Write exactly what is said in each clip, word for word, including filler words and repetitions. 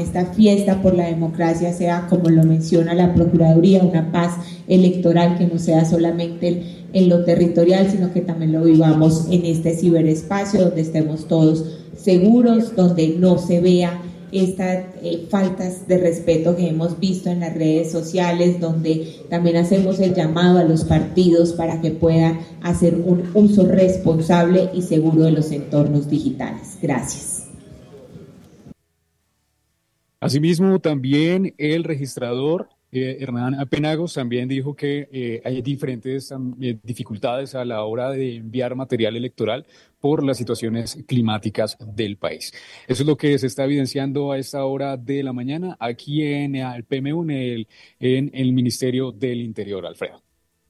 esta fiesta por la democracia sea, como lo menciona la Procuraduría, una paz electoral que no sea solamente en lo territorial, sino que también lo vivamos en este ciberespacio, donde estemos todos seguros, donde no se vea estas eh, faltas de respeto que hemos visto en las redes sociales, donde también hacemos el llamado a los partidos para que puedan hacer un uso responsable y seguro de los entornos digitales. Gracias. Asimismo, también el registrador eh, Hernán Penagos también dijo que eh, hay diferentes eh, dificultades a la hora de enviar material electoral por las situaciones climáticas del país. Eso es lo que se está evidenciando a esta hora de la mañana aquí en el P M U, en el, en el Ministerio del Interior, Alfredo.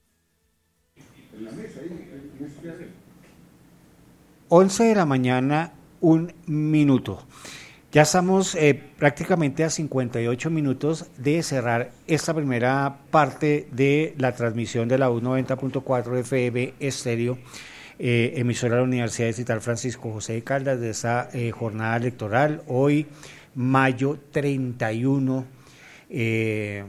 once de la mañana, un minuto. Ya estamos eh, prácticamente a cincuenta y ocho minutos de cerrar esta primera parte de la transmisión de la U noventa punto cuatro F M Estéreo, eh, emisora de la Universidad Distrital Francisco José de Caldas, de esta eh, jornada electoral. Hoy, mayo treinta y uno, eh,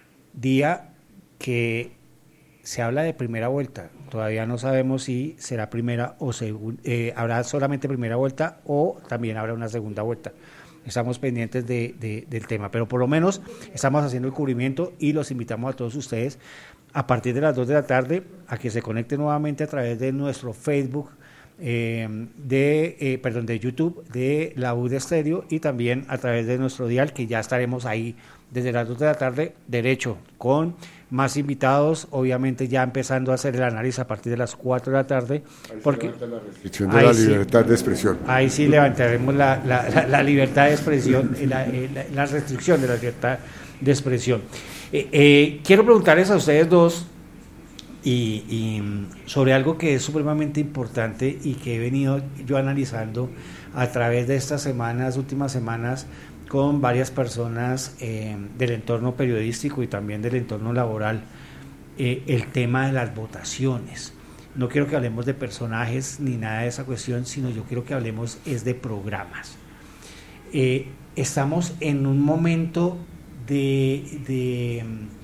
día que se habla de primera vuelta. Todavía no sabemos si será primera o segunda, eh, habrá solamente primera vuelta o también habrá una segunda vuelta. Estamos pendientes de, de, del tema, pero por lo menos estamos haciendo el cubrimiento y los invitamos a todos ustedes a partir de las dos de la tarde a que se conecten nuevamente a través de nuestro Facebook, eh, de, eh, perdón, de YouTube, de la U de Estéreo, y también a través de nuestro dial, que ya estaremos ahí desde las dos de la tarde, derecho, con más invitados, obviamente ya empezando a hacer el análisis a partir de las cuatro de la tarde. Ahí porque se la restricción de la libertad sí, de expresión. Ahí sí levantaremos la, la, la, la libertad de expresión, la, la, la restricción de la libertad de expresión. Eh, eh, quiero preguntarles a ustedes dos y, y sobre algo que es supremamente importante y que he venido yo analizando a través de estas semanas, últimas semanas, con varias personas eh, del entorno periodístico y también del entorno laboral, eh, el tema de las votaciones. No quiero que hablemos de personajes ni nada de esa cuestión, sino yo quiero que hablemos es de programas. Eh, estamos en un momento de, de,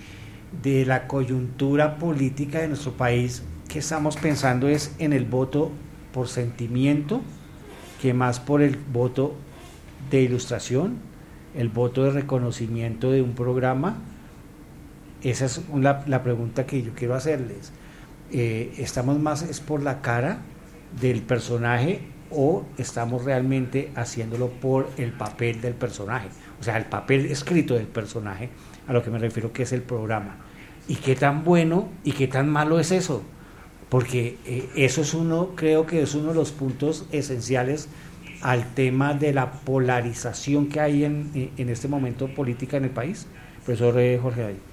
de la coyuntura política de nuestro país que estamos pensando es en el voto por sentimiento, que más por el voto de ilustración, el voto de reconocimiento de un programa. Esa es la, la pregunta que yo quiero hacerles. Eh, ¿Estamos más es por la cara del personaje o estamos realmente haciéndolo por el papel del personaje? O sea, el papel escrito del personaje, a lo que me refiero que es el programa. ¿Y qué tan bueno y qué tan malo es eso? Porque eh, eso es uno, creo que es uno de los puntos esenciales al tema de la polarización que hay en, en este momento política en el país. Profesor Jorge Day.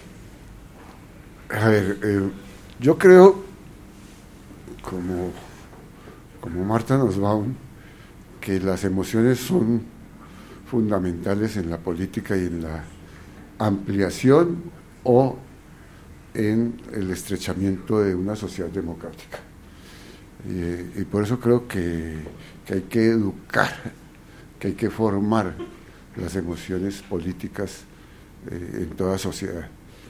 A ver, eh, yo creo, como, como Marta Nussbaum, que las emociones son fundamentales en la política y en la ampliación o en el estrechamiento de una sociedad democrática. Y, y por eso creo que, que hay que educar, que hay que formar las emociones políticas eh, en toda sociedad.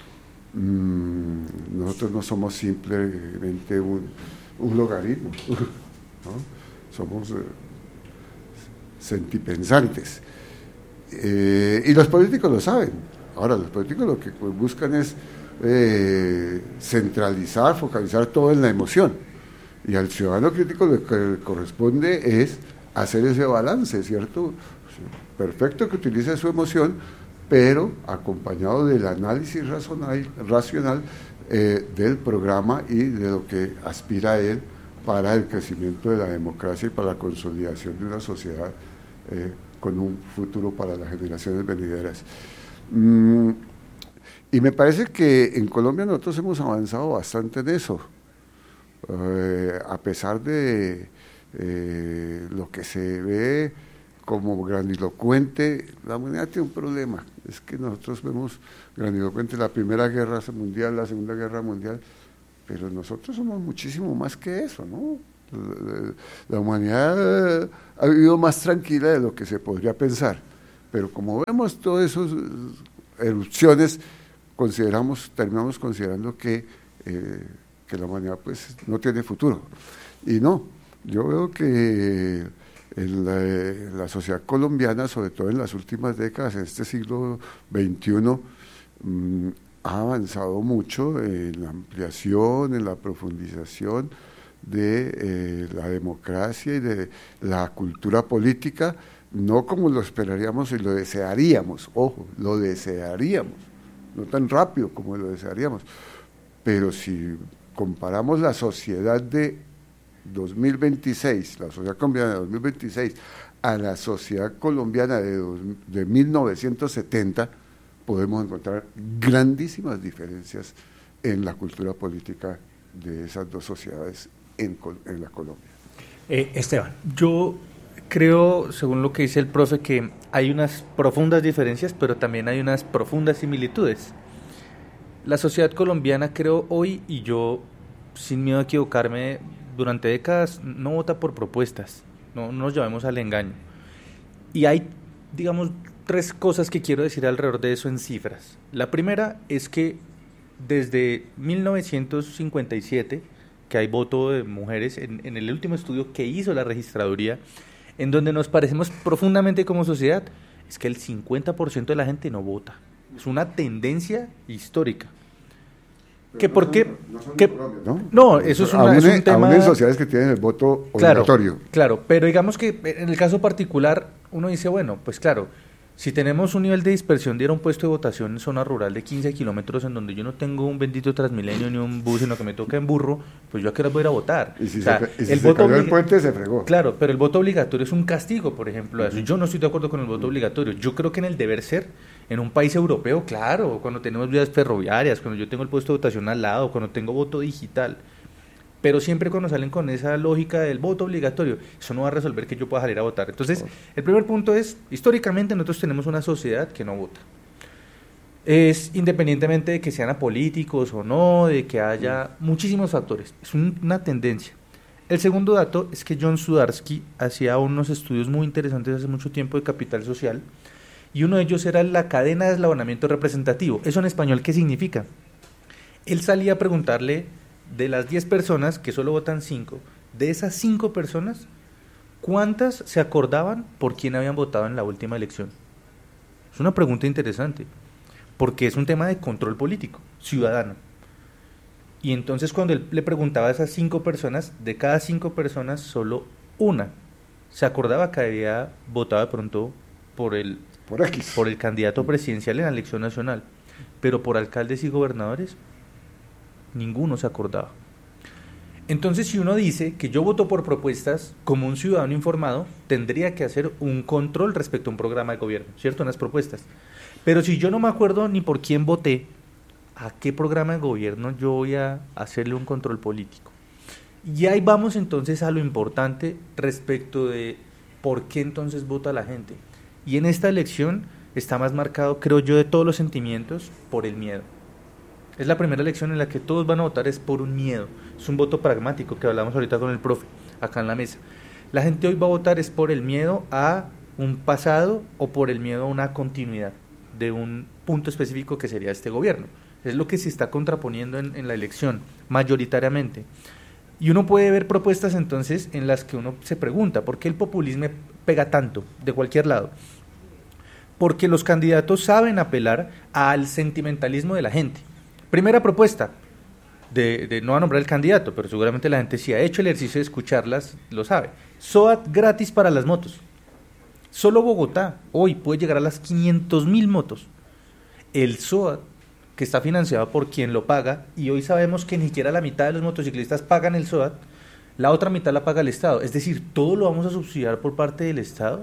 Mm, nosotros no somos simplemente un, un logaritmo, ¿no? Somos eh, sentipensantes. Eh, y los políticos lo saben. Ahora, los políticos lo que buscan es eh, centralizar, focalizar todo en la emoción. Y al ciudadano crítico lo que le corresponde es hacer ese balance, ¿cierto? Perfecto que utilice su emoción, pero acompañado del análisis racional, racional eh, del programa y de lo que aspira él para el crecimiento de la democracia y para la consolidación de una sociedad eh, con un futuro para las generaciones venideras. Mm, y me parece que en Colombia nosotros hemos avanzado bastante en eso. Eh, a pesar de eh, lo que se ve como grandilocuente, la humanidad tiene un problema, es que nosotros vemos grandilocuente la Primera Guerra Mundial, la Segunda Guerra Mundial, pero nosotros somos muchísimo más que eso, ¿no? La, la humanidad ha vivido más tranquila de lo que se podría pensar, Pero como vemos todas esas erupciones, consideramos, terminamos considerando que, eh, que la humanidad pues no tiene futuro. Y no, yo veo que en la, la sociedad colombiana, sobre todo en las últimas décadas, en este siglo veintiuno, mmm, ha avanzado mucho en la ampliación, en la profundización de eh, la democracia y de la cultura política, no como lo esperaríamos y lo desearíamos, ojo, lo desearíamos, no tan rápido como lo desearíamos, pero si comparamos la sociedad de dos mil veintiséis, la sociedad colombiana de dos mil veintiséis, a la sociedad colombiana de, de mil novecientos setenta, podemos encontrar grandísimas diferencias en la cultura política de esas dos sociedades en, en la Colombia. Eh, Esteban. Yo creo, según lo que dice el profe, que hay unas profundas diferencias, pero también hay unas profundas similitudes. La sociedad colombiana, creo hoy, y yo, sin miedo a equivocarme, durante décadas no vota por propuestas, no, no nos llevemos al engaño. Y hay, digamos, tres cosas que quiero decir alrededor de eso en cifras. La primera es que desde mil novecientos cincuenta y siete, que hay voto de mujeres, en, en el último estudio que hizo la registraduría, en donde nos parecemos profundamente como sociedad, es que el cincuenta por ciento de la gente no vota. Es una tendencia histórica. ¿Que no por qué? No, son que, propios, ¿no? no, eso es, una, aún es un tema... Aún en sociedades que tienen el voto obligatorio. Claro, claro, pero digamos que en el caso particular uno dice, bueno, pues claro, si tenemos un nivel de dispersión de ir a un puesto de votación en zona rural de quince kilómetros en donde yo no tengo un bendito Transmilenio ni un bus, sino que me toca en burro, pues yo a qué hora voy a ir a votar. Y si, o sea, se, y si el se voto cayó el puente, se fregó. Claro, pero el voto obligatorio es un castigo, por ejemplo, a eso. Yo no estoy de acuerdo con el voto obligatorio. Yo creo que en el deber ser, en un país europeo, claro, cuando tenemos vías ferroviarias, cuando yo tengo el puesto de votación al lado, cuando tengo voto digital, pero siempre cuando salen con esa lógica del voto obligatorio, eso no va a resolver que yo pueda salir a votar. Entonces, el primer punto es, históricamente nosotros tenemos una sociedad que no vota. Es independientemente de que sean apolíticos o no, de que haya muchísimos factores, es un, una tendencia. El segundo dato es que John Sudarsky hacía unos estudios muy interesantes hace mucho tiempo de capital social, y uno de ellos era la cadena de eslabonamiento representativo. ¿Eso en español qué significa? Él salía a preguntarle, de las diez personas, que solo votan cinco, de esas cinco personas, ¿cuántas se acordaban por quién habían votado en la última elección? Es una pregunta interesante, porque es un tema de control político, ciudadano. Y entonces cuando él le preguntaba a esas cinco personas, de cada cinco personas, solo una se acordaba que había votado de pronto por el, por X. por el candidato presidencial en la elección nacional, pero por alcaldes y gobernadores, ninguno se acordaba. Entonces, si uno dice que yo voto por propuestas, como un ciudadano informado, tendría que hacer un control respecto a un programa de gobierno, ¿cierto? Unas propuestas. Pero si yo no me acuerdo ni por quién voté, ¿a qué programa de gobierno yo voy a hacerle un control político? Y ahí vamos entonces a lo importante respecto de por qué entonces vota la gente. Y en esta elección está más marcado, creo yo, de todos los sentimientos, por el miedo. Es la primera elección en la que todos van a votar es por un miedo. Es un voto pragmático que hablamos ahorita con el profe, acá en la mesa. La gente hoy va a votar es por el miedo a un pasado o por el miedo a una continuidad de un punto específico que sería este gobierno. Es lo que se está contraponiendo en, en la elección, mayoritariamente. Y uno puede ver propuestas entonces en las que uno se pregunta, ¿por qué el populismo pega tanto de cualquier lado? Porque los candidatos saben apelar al sentimentalismo de la gente. Primera propuesta, de, de no a nombrar el candidato, pero seguramente la gente si ha hecho el ejercicio de escucharlas, lo sabe. SOAT gratis para las motos. Solo Bogotá hoy puede llegar a las quinientas mil motos. El SOAT, que está financiado por quien lo paga, y hoy sabemos que ni siquiera la mitad de los motociclistas pagan el SOAT, la otra mitad la paga el Estado. Es decir, todo lo vamos a subsidiar por parte del Estado.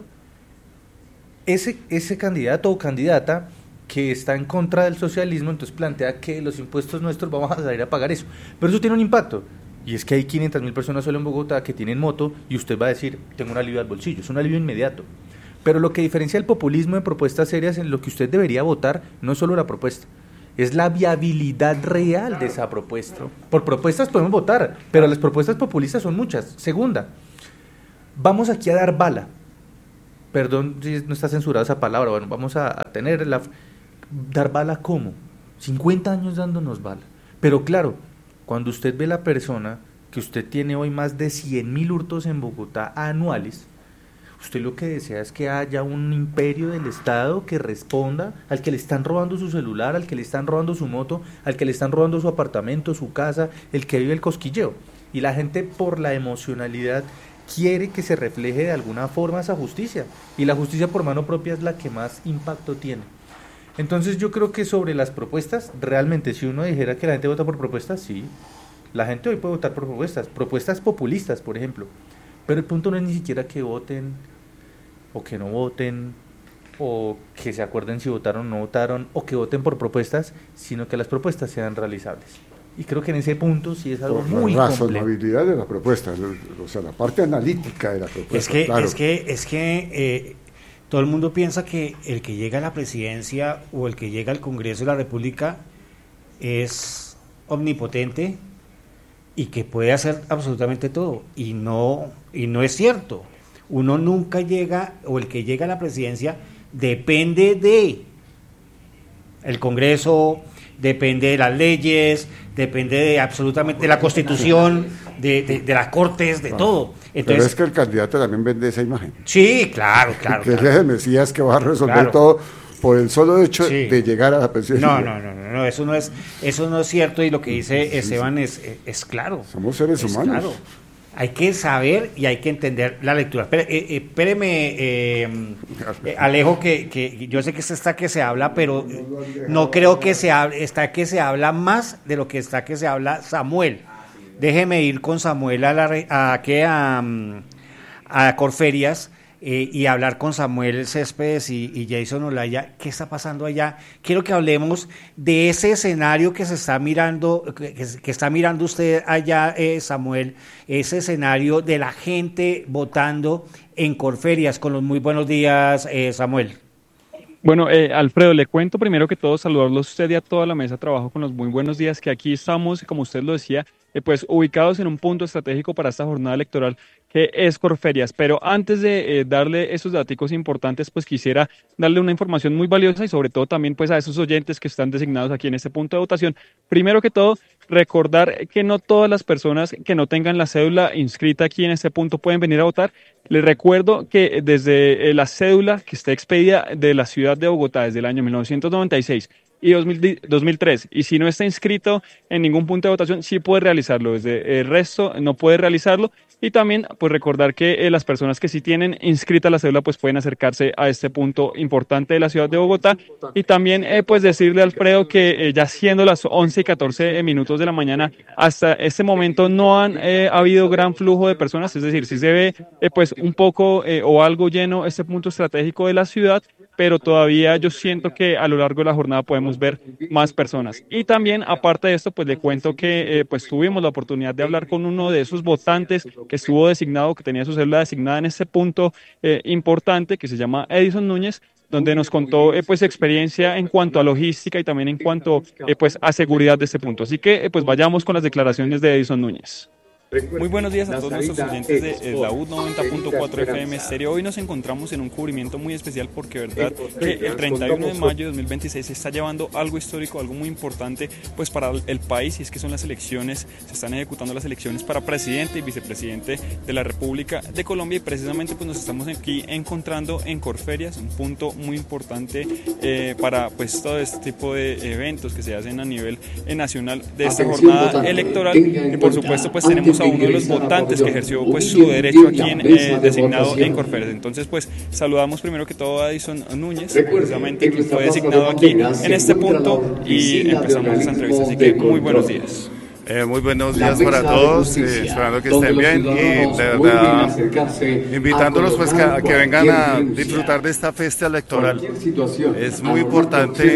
Ese, ese candidato o candidata que está en contra del socialismo, entonces plantea que los impuestos nuestros vamos a salir a pagar eso. Pero eso tiene un impacto, y es que hay quinientas mil personas solo en Bogotá que tienen moto, y usted va a decir, tengo un alivio al bolsillo, es un alivio inmediato. Pero lo que diferencia el populismo de propuestas serias en lo que usted debería votar, no es solo la propuesta, es la viabilidad real de esa propuesta. Por propuestas podemos votar, pero las propuestas populistas son muchas. Segunda, vamos aquí a dar bala. perdón si no está censurada esa palabra, bueno, vamos a, a tener la, dar bala ¿cómo? cincuenta años dándonos bala. Pero claro, cuando usted ve la persona, que usted tiene hoy más de cien mil hurtos en Bogotá anuales, usted lo que desea es que haya un imperio del Estado que responda al que le están robando su celular, al que le están robando su moto, al que le están robando su apartamento, su casa, el que vive el cosquilleo. Y la gente, por la emocionalidad, quiere que se refleje de alguna forma esa justicia. Y la justicia por mano propia es la que más impacto tiene. Entonces yo creo que sobre las propuestas, realmente si uno dijera que la gente vota por propuestas, sí. La gente hoy puede votar por propuestas, propuestas populistas, por ejemplo. Pero el punto no es ni siquiera que voten o que no voten, o que se acuerden si votaron o no votaron, o que voten por propuestas, sino que las propuestas sean realizables. Y creo que en ese punto sí es algo por muy la complejo. razonabilidad de la propuesta, o sea, la parte analítica de la propuesta. Es que, claro. es que, es que eh, todo el mundo piensa que el que llega a la presidencia o el que llega al Congreso de la República es omnipotente y que puede hacer absolutamente todo, y no, y no es cierto. Uno nunca llega, o el que llega a la presidencia depende de el Congreso, depende de las leyes, depende de absolutamente de la Constitución, de, de, de las Cortes, de claro. todo. Entonces, pero es que el candidato también vende esa imagen. Sí, claro, claro. Que claro. es el Mesías que va a resolver claro. todo por el solo hecho sí. de llegar a la presidencia. No, no, no, no, no, eso no es, eso no es cierto, y lo que dice sí, Esteban sí. Es, es, es claro. Somos seres es humanos. Claro. Hay que saber y hay que entender la lectura. Espere, eh, eh, espéreme, eh, eh, Alejo, que, que yo sé que está que se habla, pero no creo que se hable, está que se habla más de lo que está que se habla Samuel. Déjeme ir con Samuel a, la, a, a, a, a Corferias eh, y hablar con Samuel Céspedes y, y Jason Olaya. ¿Qué está pasando allá? Quiero que hablemos de ese escenario que se está mirando, que, que está mirando usted allá, eh, Samuel, ese escenario de la gente votando en Corferias. Con los muy buenos días, eh, Samuel. Bueno, eh, Alfredo, le cuento primero que todo, saludarlo a usted y a toda la mesa de trabajo con los muy buenos días, que aquí estamos, como usted lo decía, eh, pues ubicados en un punto estratégico para esta jornada electoral que es Corferias. Pero antes de eh, darle esos datos importantes, pues quisiera darle una información muy valiosa y sobre todo también pues a esos oyentes que están designados aquí en este punto de votación. Primero que todo, recordar que no todas las personas que no tengan la cédula inscrita aquí en este punto pueden venir a votar. Les recuerdo que desde eh, la cédula que está expedida de la ciudad de Bogotá desde el año mil novecientos noventa y seis y dos mil tres, y si no está inscrito en ningún punto de votación, sí puede realizarlo. Desde el resto no puede realizarlo. Y también pues recordar que eh, las personas que sí tienen inscrita la cédula pues pueden acercarse a este punto importante de la ciudad de Bogotá. Y también eh, pues decirle a Alfredo que eh, ya siendo las once y catorce minutos de la mañana, hasta este momento no han eh, habido gran flujo de personas, es decir, sí se ve eh, pues un poco eh, o algo lleno este punto estratégico de la ciudad, pero todavía yo siento que a lo largo de la jornada podemos ver más personas. Y también, aparte de esto, pues le cuento que eh, pues tuvimos la oportunidad de hablar con uno de esos votantes que estuvo designado, que tenía su cédula designada en este punto eh, importante, que se llama Edison Núñez, donde nos contó eh, pues experiencia en cuanto a logística y también en cuanto eh, pues a seguridad de este punto. Así que eh, pues vayamos con las declaraciones de Edison Núñez. Muy buenos días a todos nuestros oyentes de la U noventa punto cuatro F M Estéreo. Hoy nos encontramos en un cubrimiento muy especial porque verdad que el treinta y uno de mayo de dos mil veintiséis se está llevando algo histórico, algo muy importante pues para el país, y es que son las elecciones, se están ejecutando las elecciones para presidente y vicepresidente de la República de Colombia, y precisamente pues nos estamos aquí encontrando en Corferias, un punto muy importante eh, para pues todo este tipo de eventos que se hacen a nivel eh, nacional de esta jornada electoral, y por supuesto pues tenemos a uno de los votantes que ejerció pues su derecho aquí en, eh, designado en Corferias. Entonces pues saludamos primero que todo a Edison Núñez, precisamente que fue designado aquí en este punto, y empezamos esta entrevista, así que muy buenos días. Eh, muy buenos días para todos, eh, esperando que estén bien, y de verdad invitándolos pues a que vengan a disfrutar de esta fiesta electoral. Es muy importante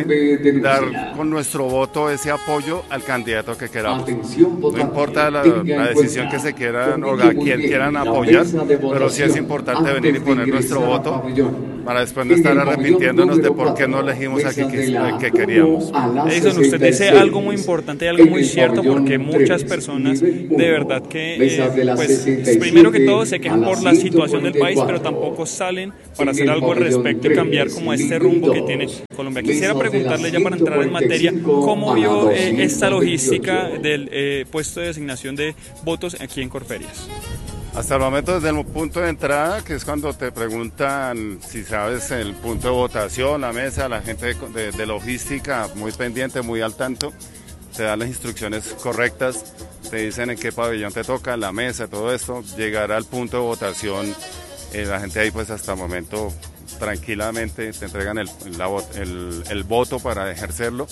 dar con nuestro voto ese apoyo al candidato que queramos. No importa la, la decisión que se quieran o a quien quieran apoyar, pero sí es importante venir y poner nuestro voto para después no estar arrepintiéndonos de por qué no elegimos a quien que, que queríamos. Edison, usted dice algo muy importante y algo muy cierto, porque porque muchas personas de verdad que, eh, pues, primero que todo se quejan por la situación del país, pero tampoco salen para hacer algo al respecto y cambiar como este rumbo que tiene Colombia. Quisiera preguntarle ya para entrar en materia, ¿cómo vio eh, esta logística del eh, puesto de designación de votos aquí en Corferias? Hasta el momento, desde el punto de entrada, que es cuando te preguntan si sabes el punto de votación, la mesa, la gente de, de, de logística, muy pendiente, muy al tanto, te dan las instrucciones correctas, te dicen en qué pabellón te toca, la mesa, todo esto, llegar al punto de votación, eh, la gente ahí pues hasta el momento tranquilamente te entregan el, la, el, el voto para ejercerlo.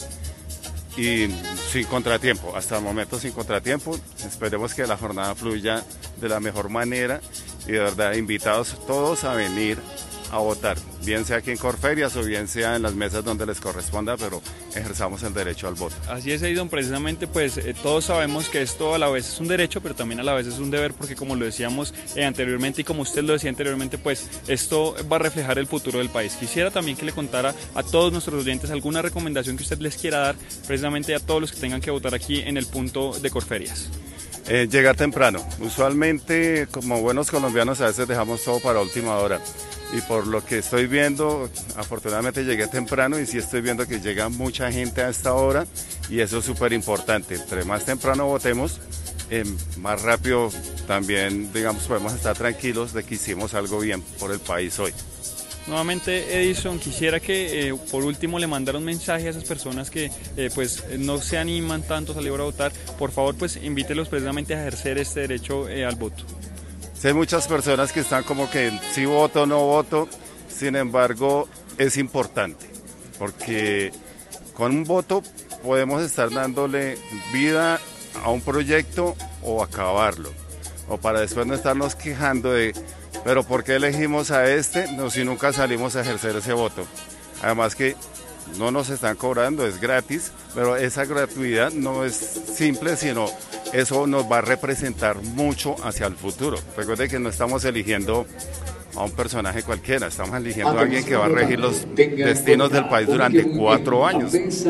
Y sin contratiempo, hasta el momento sin contratiempo. Esperemos que la jornada fluya de la mejor manera y de verdad invitados todos a venir a votar, bien sea aquí en Corferias o bien sea en las mesas donde les corresponda, pero ejerzamos el derecho al voto. Así es, Edison, precisamente pues eh, todos sabemos que esto a la vez es un derecho, pero también a la vez es un deber, porque como lo decíamos eh, anteriormente y como usted lo decía anteriormente, pues esto va a reflejar el futuro del país. Quisiera también que le contara a todos nuestros oyentes alguna recomendación que usted les quiera dar precisamente a todos los que tengan que votar aquí en el punto de Corferias. Eh, llegar temprano. Usualmente, como buenos colombianos, a veces dejamos todo para última hora. Y por lo que estoy viendo, afortunadamente llegué temprano y sí estoy viendo que llega mucha gente a esta hora y eso es súper importante. Entre más temprano votemos, eh, más rápido también, digamos, podemos estar tranquilos de que hicimos algo bien por el país hoy. Nuevamente, Edison, quisiera que eh, por último le mandara un mensaje a esas personas que eh, pues no se animan tanto a salir a votar. Por favor, pues invítelos precisamente a ejercer este derecho eh, al voto. Sí, hay muchas personas que están como que sí voto o no voto, sin embargo es importante, porque con un voto podemos estar dándole vida a un proyecto o acabarlo, o para después no estarnos quejando de, pero ¿por qué elegimos a este? No, si nunca salimos a ejercer ese voto. Además que no nos están cobrando, es gratis, pero esa gratuidad no es simple, sino eso nos va a representar mucho hacia el futuro. Recuerde que no estamos eligiendo a un personaje cualquiera, estamos eligiendo a alguien que va a regir los destinos del país durante cuatro años.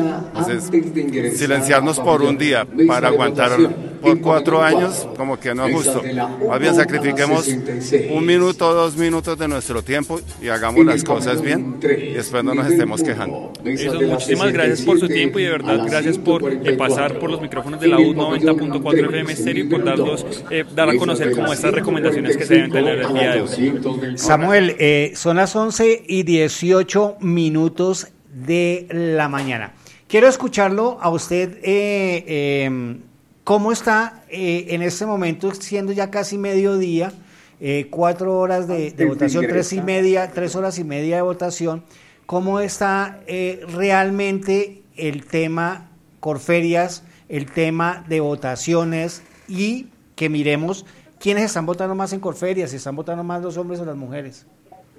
Entonces, silenciarnos por un día para aguantar por cuatro años, como que no es justo. Más bien sacrifiquemos un minuto o dos minutos de nuestro tiempo y hagamos las cosas bien y después no nos estemos quejando. Eso, muchísimas gracias por su tiempo y de verdad gracias por eh, pasar por los micrófonos de la U noventa punto cuatro F M Estéreo y por darlos, eh, dar a conocer como estas recomendaciones que se deben tener el día de hoy. Samuel, eh, son las once y dieciocho minutos de la mañana. Quiero escucharlo a usted, eh, eh, ¿cómo está eh, en este momento, siendo ya casi mediodía, eh, cuatro horas de, de votación, tres y media, tres horas y media de votación? ¿Cómo está eh, realmente el tema Corferias, el tema de votaciones y que miremos quiénes están votando más en Corferias, si están votando más los hombres o las mujeres?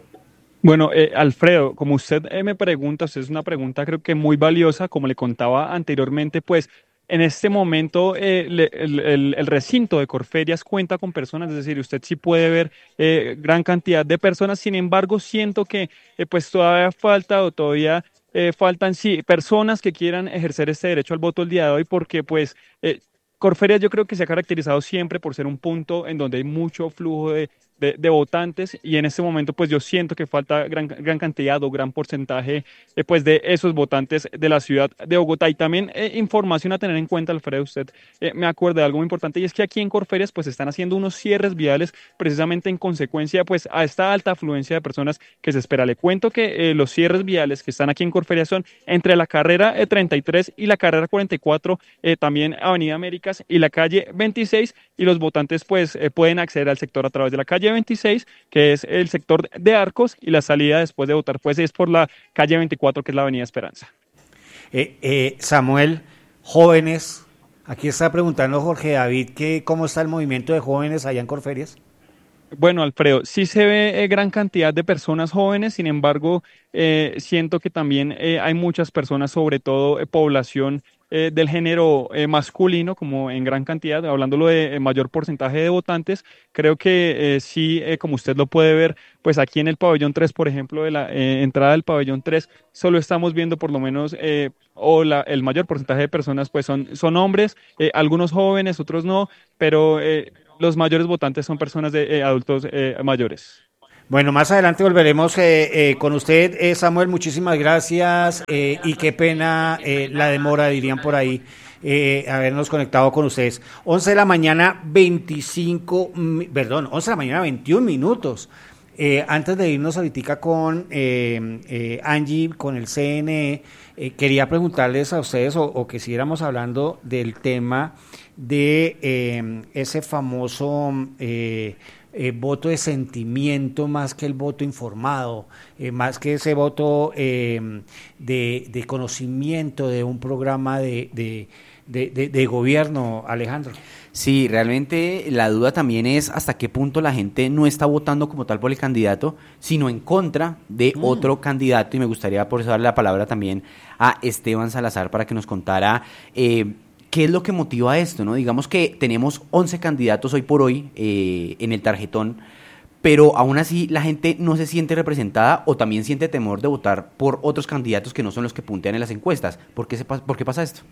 Bueno, eh, Alfredo, como usted eh, me pregunta, usted es una pregunta creo que muy valiosa, como le contaba anteriormente, pues en este momento eh, le, el, el, el recinto de Corferias cuenta con personas, es decir, usted sí puede ver eh, gran cantidad de personas, sin embargo siento que eh, pues todavía falta o todavía eh, faltan sí personas que quieran ejercer este derecho al voto el día de hoy, porque pues eh, Corferias yo creo que se ha caracterizado siempre por ser un punto en donde hay mucho flujo de, de, de votantes y en este momento pues yo siento que falta gran, gran cantidad o gran porcentaje eh, pues de esos votantes de la ciudad de Bogotá. Y también eh, información a tener en cuenta, Alfredo, usted eh, me acuerda de algo muy importante y es que aquí en Corferias pues están haciendo unos cierres viales precisamente en consecuencia pues a esta alta afluencia de personas que se espera. Le cuento que eh, los cierres viales que están aquí en Corferias son entre la carrera eh, treinta y tres y la carrera cuarenta y cuatro, eh, también Avenida América y la calle veintiséis, y los votantes pues eh, pueden acceder al sector a través de la calle veintiséis, que es el sector de Arcos, y la salida después de votar pues es por la calle veinticuatro, que es la Avenida Esperanza. Eh, eh, Samuel, jóvenes, aquí está preguntando Jorge David que cómo está el movimiento de jóvenes allá en Corferias. Bueno, Alfredo, sí se ve eh, gran cantidad de personas jóvenes, sin embargo, eh, siento que también eh, hay muchas personas, sobre todo eh, población eh, del género eh, masculino, como en gran cantidad, hablándolo de eh, mayor porcentaje de votantes. Creo que eh, sí, eh, como usted lo puede ver, pues aquí en el pabellón tres, por ejemplo, de la eh, entrada del pabellón tres, solo estamos viendo por lo menos, eh, o la, el mayor porcentaje de personas pues son, son hombres, eh, algunos jóvenes, otros no, pero eh, los mayores votantes son personas de eh, adultos eh, mayores. Bueno, más adelante volveremos eh, eh, con usted, eh, Samuel, muchísimas gracias eh, y qué pena eh, la demora, dirían por ahí, eh, habernos conectado con ustedes. once de la mañana, veinticinco, perdón, once de la mañana, veintiún minutos. Eh, antes de irnos ahorita con eh, eh, Angie, con el C N E, eh, quería preguntarles a ustedes o, o que siguiéramos hablando del tema de eh, ese famoso... Eh, Eh, voto de sentimiento más que el voto informado, eh, más que ese voto eh, de, de conocimiento de un programa de, de, de, de, de gobierno, Alejandro. Sí, realmente la duda también es hasta qué punto la gente no está votando como tal por el candidato, sino en contra de mm. otro candidato, y me gustaría por eso darle la palabra también a Esteban Salazar para que nos contara eh, ¿qué es lo que motiva esto? ¿No? Digamos que tenemos once candidatos hoy por hoy eh, en el tarjetón, pero aún así la gente no se siente representada o también siente temor de votar por otros candidatos que no son los que puntean en las encuestas. ¿Por qué, se, por qué pasa esto?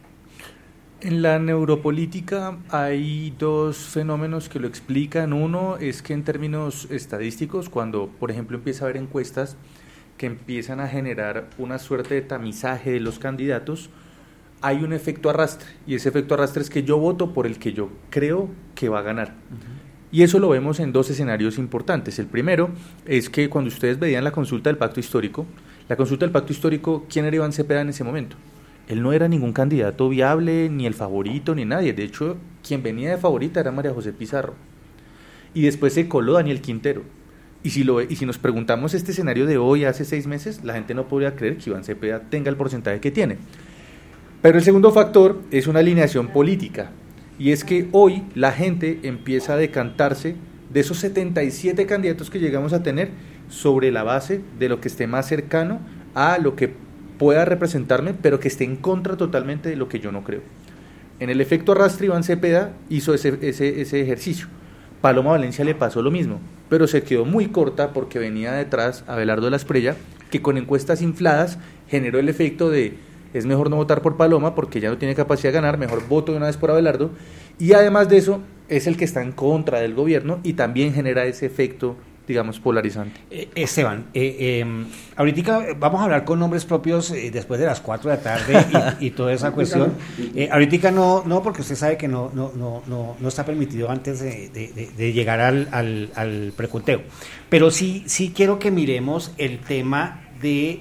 En la neuropolítica hay dos fenómenos que lo explican. Uno es que en términos estadísticos, cuando por ejemplo empieza a haber encuestas que empiezan a generar una suerte de tamizaje de los candidatos, hay un efecto arrastre, y ese efecto arrastre es que yo voto por el que yo creo que va a ganar. Uh-huh. Y eso lo vemos en dos escenarios importantes. El primero es que cuando ustedes veían la consulta del pacto histórico, la consulta del pacto histórico, ¿quién era Iván Cepeda en ese momento? Él no era ningún candidato viable, ni el favorito, ni nadie. De hecho, quien venía de favorita era María José Pizarro. Y después se coló Daniel Quintero. Y si, lo, y si nos preguntamos este escenario de hoy, hace seis meses, la gente no podría creer que Iván Cepeda tenga el porcentaje que tiene. Pero el segundo factor es una alineación política, y es que hoy la gente empieza a decantarse de esos setenta y siete candidatos que llegamos a tener sobre la base de lo que esté más cercano a lo que pueda representarme, pero que esté en contra totalmente de lo que yo no creo. En el efecto arrastre, Iván Cepeda hizo ese, ese, ese ejercicio. Paloma Valencia le pasó lo mismo, pero se quedó muy corta porque venía detrás Abelardo de la Espriella, que con encuestas infladas generó el efecto de es mejor no votar por Paloma porque ya no tiene capacidad de ganar, mejor voto de una vez por Abelardo, y además de eso es el que está en contra del gobierno y también genera ese efecto, digamos, polarizante. Eh, Esteban, eh, eh, ahorita vamos a hablar con nombres propios eh, después de las cuatro de la tarde y, y toda esa cuestión. Eh, ahorita no, no, porque usted sabe que no, no, no, no, no está permitido antes de, de, de, de llegar al, al, al preconteo, pero sí, sí quiero que miremos el tema de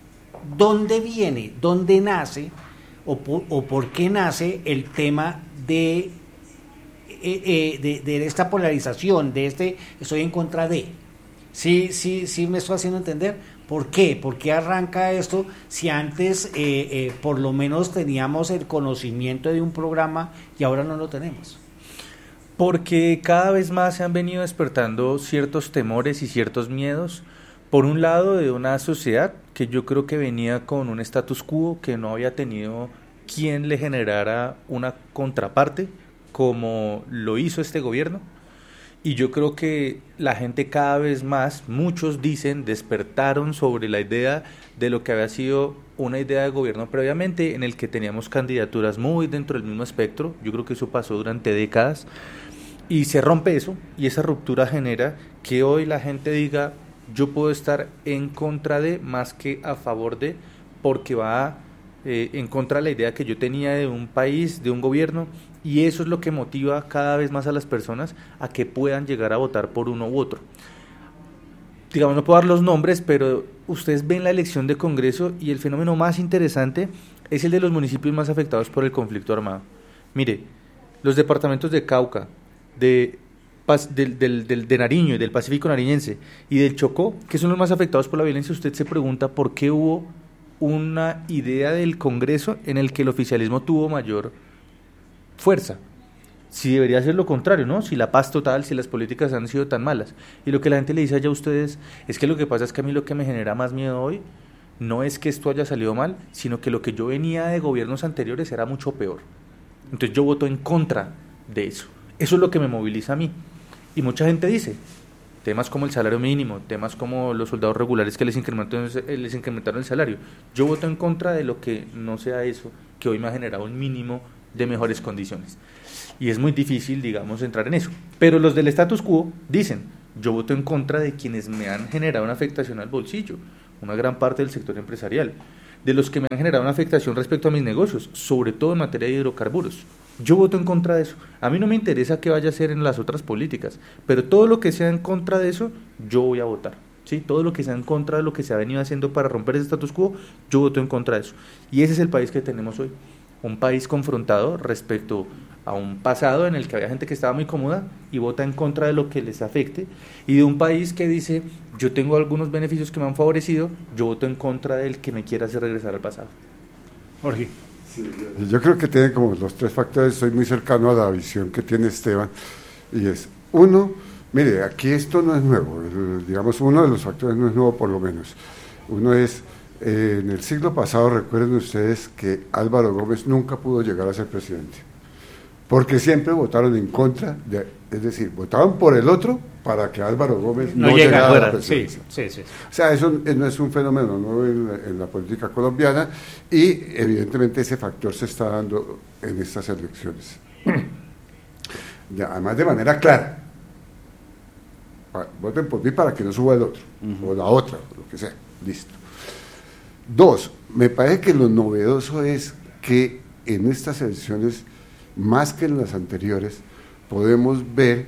¿dónde viene, dónde nace o por, o por qué nace el tema de, eh, de, de esta polarización, de este estoy en contra de? Sí, sí, sí me estoy haciendo entender. ¿Por qué? ¿Por qué arranca esto si antes eh, eh, por lo menos teníamos el conocimiento de un programa y ahora no lo tenemos? Porque cada vez más se han venido despertando ciertos temores y ciertos miedos. Por un lado, de una sociedad que yo creo que venía con un status quo, que no había tenido quien le generara una contraparte, como lo hizo este gobierno. Y yo creo que la gente cada vez más, muchos dicen, despertaron sobre la idea de lo que había sido una idea de gobierno previamente, en el que teníamos candidaturas muy dentro del mismo espectro. Yo creo que eso pasó durante décadas. Y se rompe eso, y esa ruptura genera que hoy la gente diga, yo puedo estar en contra de más que a favor de, porque va eh, en contra de la idea que yo tenía de un país, de un gobierno, y eso es lo que motiva cada vez más a las personas a que puedan llegar a votar por uno u otro. Digamos, no puedo dar los nombres, pero ustedes ven la elección de Congreso y el fenómeno más interesante es el de los municipios más afectados por el conflicto armado. Mire, los departamentos de Cauca, de Del, del, del, de Nariño y del Pacífico nariñense y del Chocó, que son los más afectados por la violencia, usted se pregunta por qué hubo una idea del Congreso en el que el oficialismo tuvo mayor fuerza, si debería ser lo contrario, ¿no? Si la paz total, si las políticas han sido tan malas. Y lo que la gente le dice allá a ustedes es que lo que pasa es que a mí lo que me genera más miedo hoy no es que esto haya salido mal, sino que lo que yo venía de gobiernos anteriores era mucho peor. Entonces yo voto en contra de eso. Eso es lo que me moviliza a mí. Y mucha gente dice, temas como el salario mínimo, temas como los soldados regulares que les incrementaron, les incrementaron el salario. Yo voto en contra de lo que no sea eso, que hoy me ha generado un mínimo de mejores condiciones. Y es muy difícil, digamos, entrar en eso. Pero los del status quo dicen, yo voto en contra de quienes me han generado una afectación al bolsillo, una gran parte del sector empresarial, de los que me han generado una afectación respecto a mis negocios, sobre todo en materia de hidrocarburos. Yo voto en contra de eso. A mí no me interesa qué vaya a hacer en las otras políticas, pero todo lo que sea en contra de eso, yo voy a votar. ¿Sí? Todo lo que sea en contra de lo que se ha venido haciendo para romper ese status quo, yo voto en contra de eso. Y ese es el país que tenemos hoy. Un país confrontado respecto a un pasado en el que había gente que estaba muy cómoda y vota en contra de lo que les afecte, y de un país que dice, yo tengo algunos beneficios que me han favorecido, yo voto en contra del que me quiera hacer regresar al pasado. Jorge. Sí, yo creo que tiene como los tres factores, soy muy cercano a la visión que tiene Esteban, y es, uno, mire, aquí esto no es nuevo, el, digamos, uno de los factores no es nuevo por lo menos, uno es, eh, en el siglo pasado, recuerden ustedes que Álvaro Gómez nunca pudo llegar a ser presidente, porque siempre votaron en contra, de, es decir, votaban por el otro para que Álvaro Gómez no, no llegara a la presidencia. Sí, sí, sí. O sea, eso no es un fenómeno nuevo en la, en la política colombiana, y evidentemente ese factor se está dando en estas elecciones. De, además de manera clara, voten por mí para que no suba el otro, uh-huh. o la otra, lo que sea, listo. Dos, me parece que lo novedoso es que en estas elecciones, más que en las anteriores, podemos ver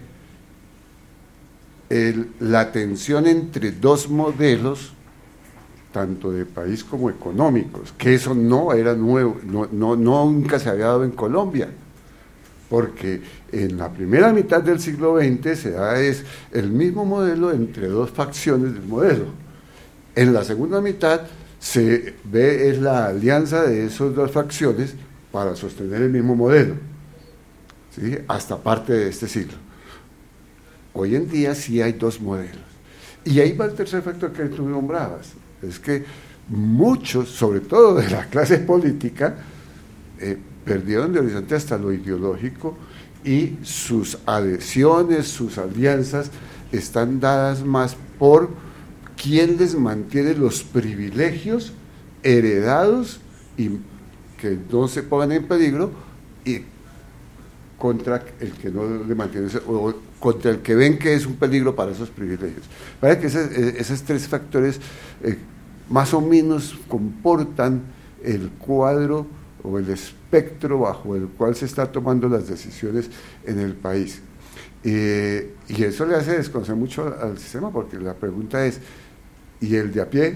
el, la tensión entre dos modelos, tanto de país como económicos, que eso no era nuevo, no, no, no nunca se había dado en Colombia, porque en la primera mitad del siglo veinte se da es el mismo modelo entre dos facciones del modelo. En la segunda mitad se ve es la alianza de esas dos facciones para sostener el mismo modelo, ¿sí? Hasta parte de este siglo. Hoy en día sí hay dos modelos. Y ahí va el tercer factor que tú nombrabas, es que muchos, sobre todo de la clase política, eh, perdieron de horizonte hasta lo ideológico, y sus adhesiones, sus alianzas están dadas más por quién les mantiene los privilegios heredados y que no se pongan en peligro, y contra el que no le mantiene, o contra el que ven que es un peligro para esos privilegios. Parece que esos, esos tres factores eh, más o menos comportan el cuadro o el espectro bajo el cual se están tomando las decisiones en el país. Eh, y eso le hace desconocer mucho al, al sistema, porque la pregunta es, ¿y el de a pie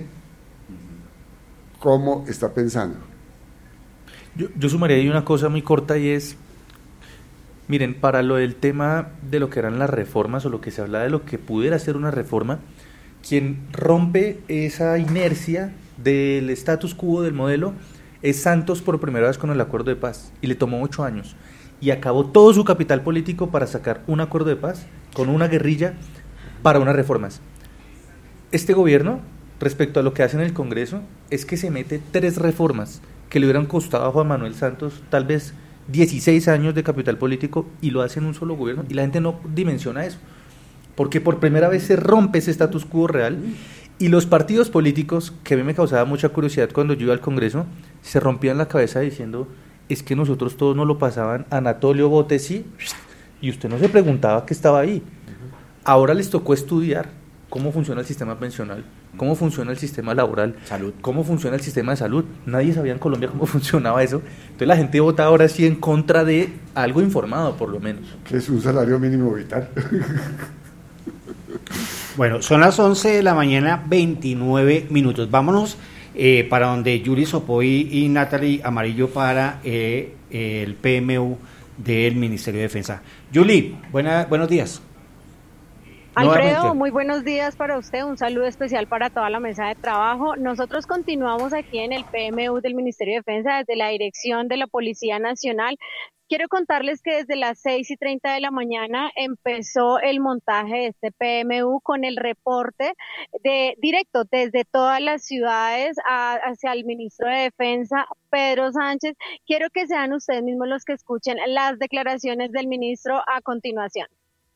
cómo está pensando? Yo, yo sumaría ahí una cosa muy corta, y es, miren, para lo del tema de lo que eran las reformas, o lo que se habla de lo que pudiera ser una reforma, quien rompe esa inercia del status quo del modelo es Santos por primera vez con el acuerdo de paz, y le tomó ocho años, y acabó todo su capital político para sacar un acuerdo de paz con una guerrilla para unas reformas. Este gobierno, respecto a lo que hace en el Congreso, es que se mete tres reformas que le hubieran costado a Juan Manuel Santos tal vez dieciséis años de capital político, y lo hace en un solo gobierno, y la gente no dimensiona eso, porque por primera vez se rompe ese status quo real, y los partidos políticos, que a mí me causaba mucha curiosidad cuando yo iba al Congreso, se rompían la cabeza diciendo, es que nosotros todos nos lo pasaban Anatolio Botesi, y usted no se preguntaba qué estaba ahí. Ahora les tocó estudiar cómo funciona el sistema pensional, cómo funciona el sistema laboral, salud, cómo funciona el sistema de salud. Nadie sabía en Colombia cómo funcionaba eso. Entonces la gente vota ahora sí en contra de algo informado, por lo menos. Que es un salario mínimo vital. Bueno, son las once de la mañana, veintinueve minutos. Vámonos eh, para donde Yuri Sopoy y Natalie Amarillo para eh, el P M U del Ministerio de Defensa. Yuli, buena, buenos días. Alfredo, Nuevamente. muy buenos días para usted, un saludo especial para toda la mesa de trabajo. Nosotros continuamos aquí en el P M U del Ministerio de Defensa desde la dirección de la Policía Nacional. Quiero contarles que desde las seis y treinta de la mañana empezó el montaje de este P M U con el reporte de directo desde todas las ciudades a, hacia el ministro de Defensa, Pedro Sánchez. Quiero que sean ustedes mismos los que escuchen las declaraciones del ministro a continuación.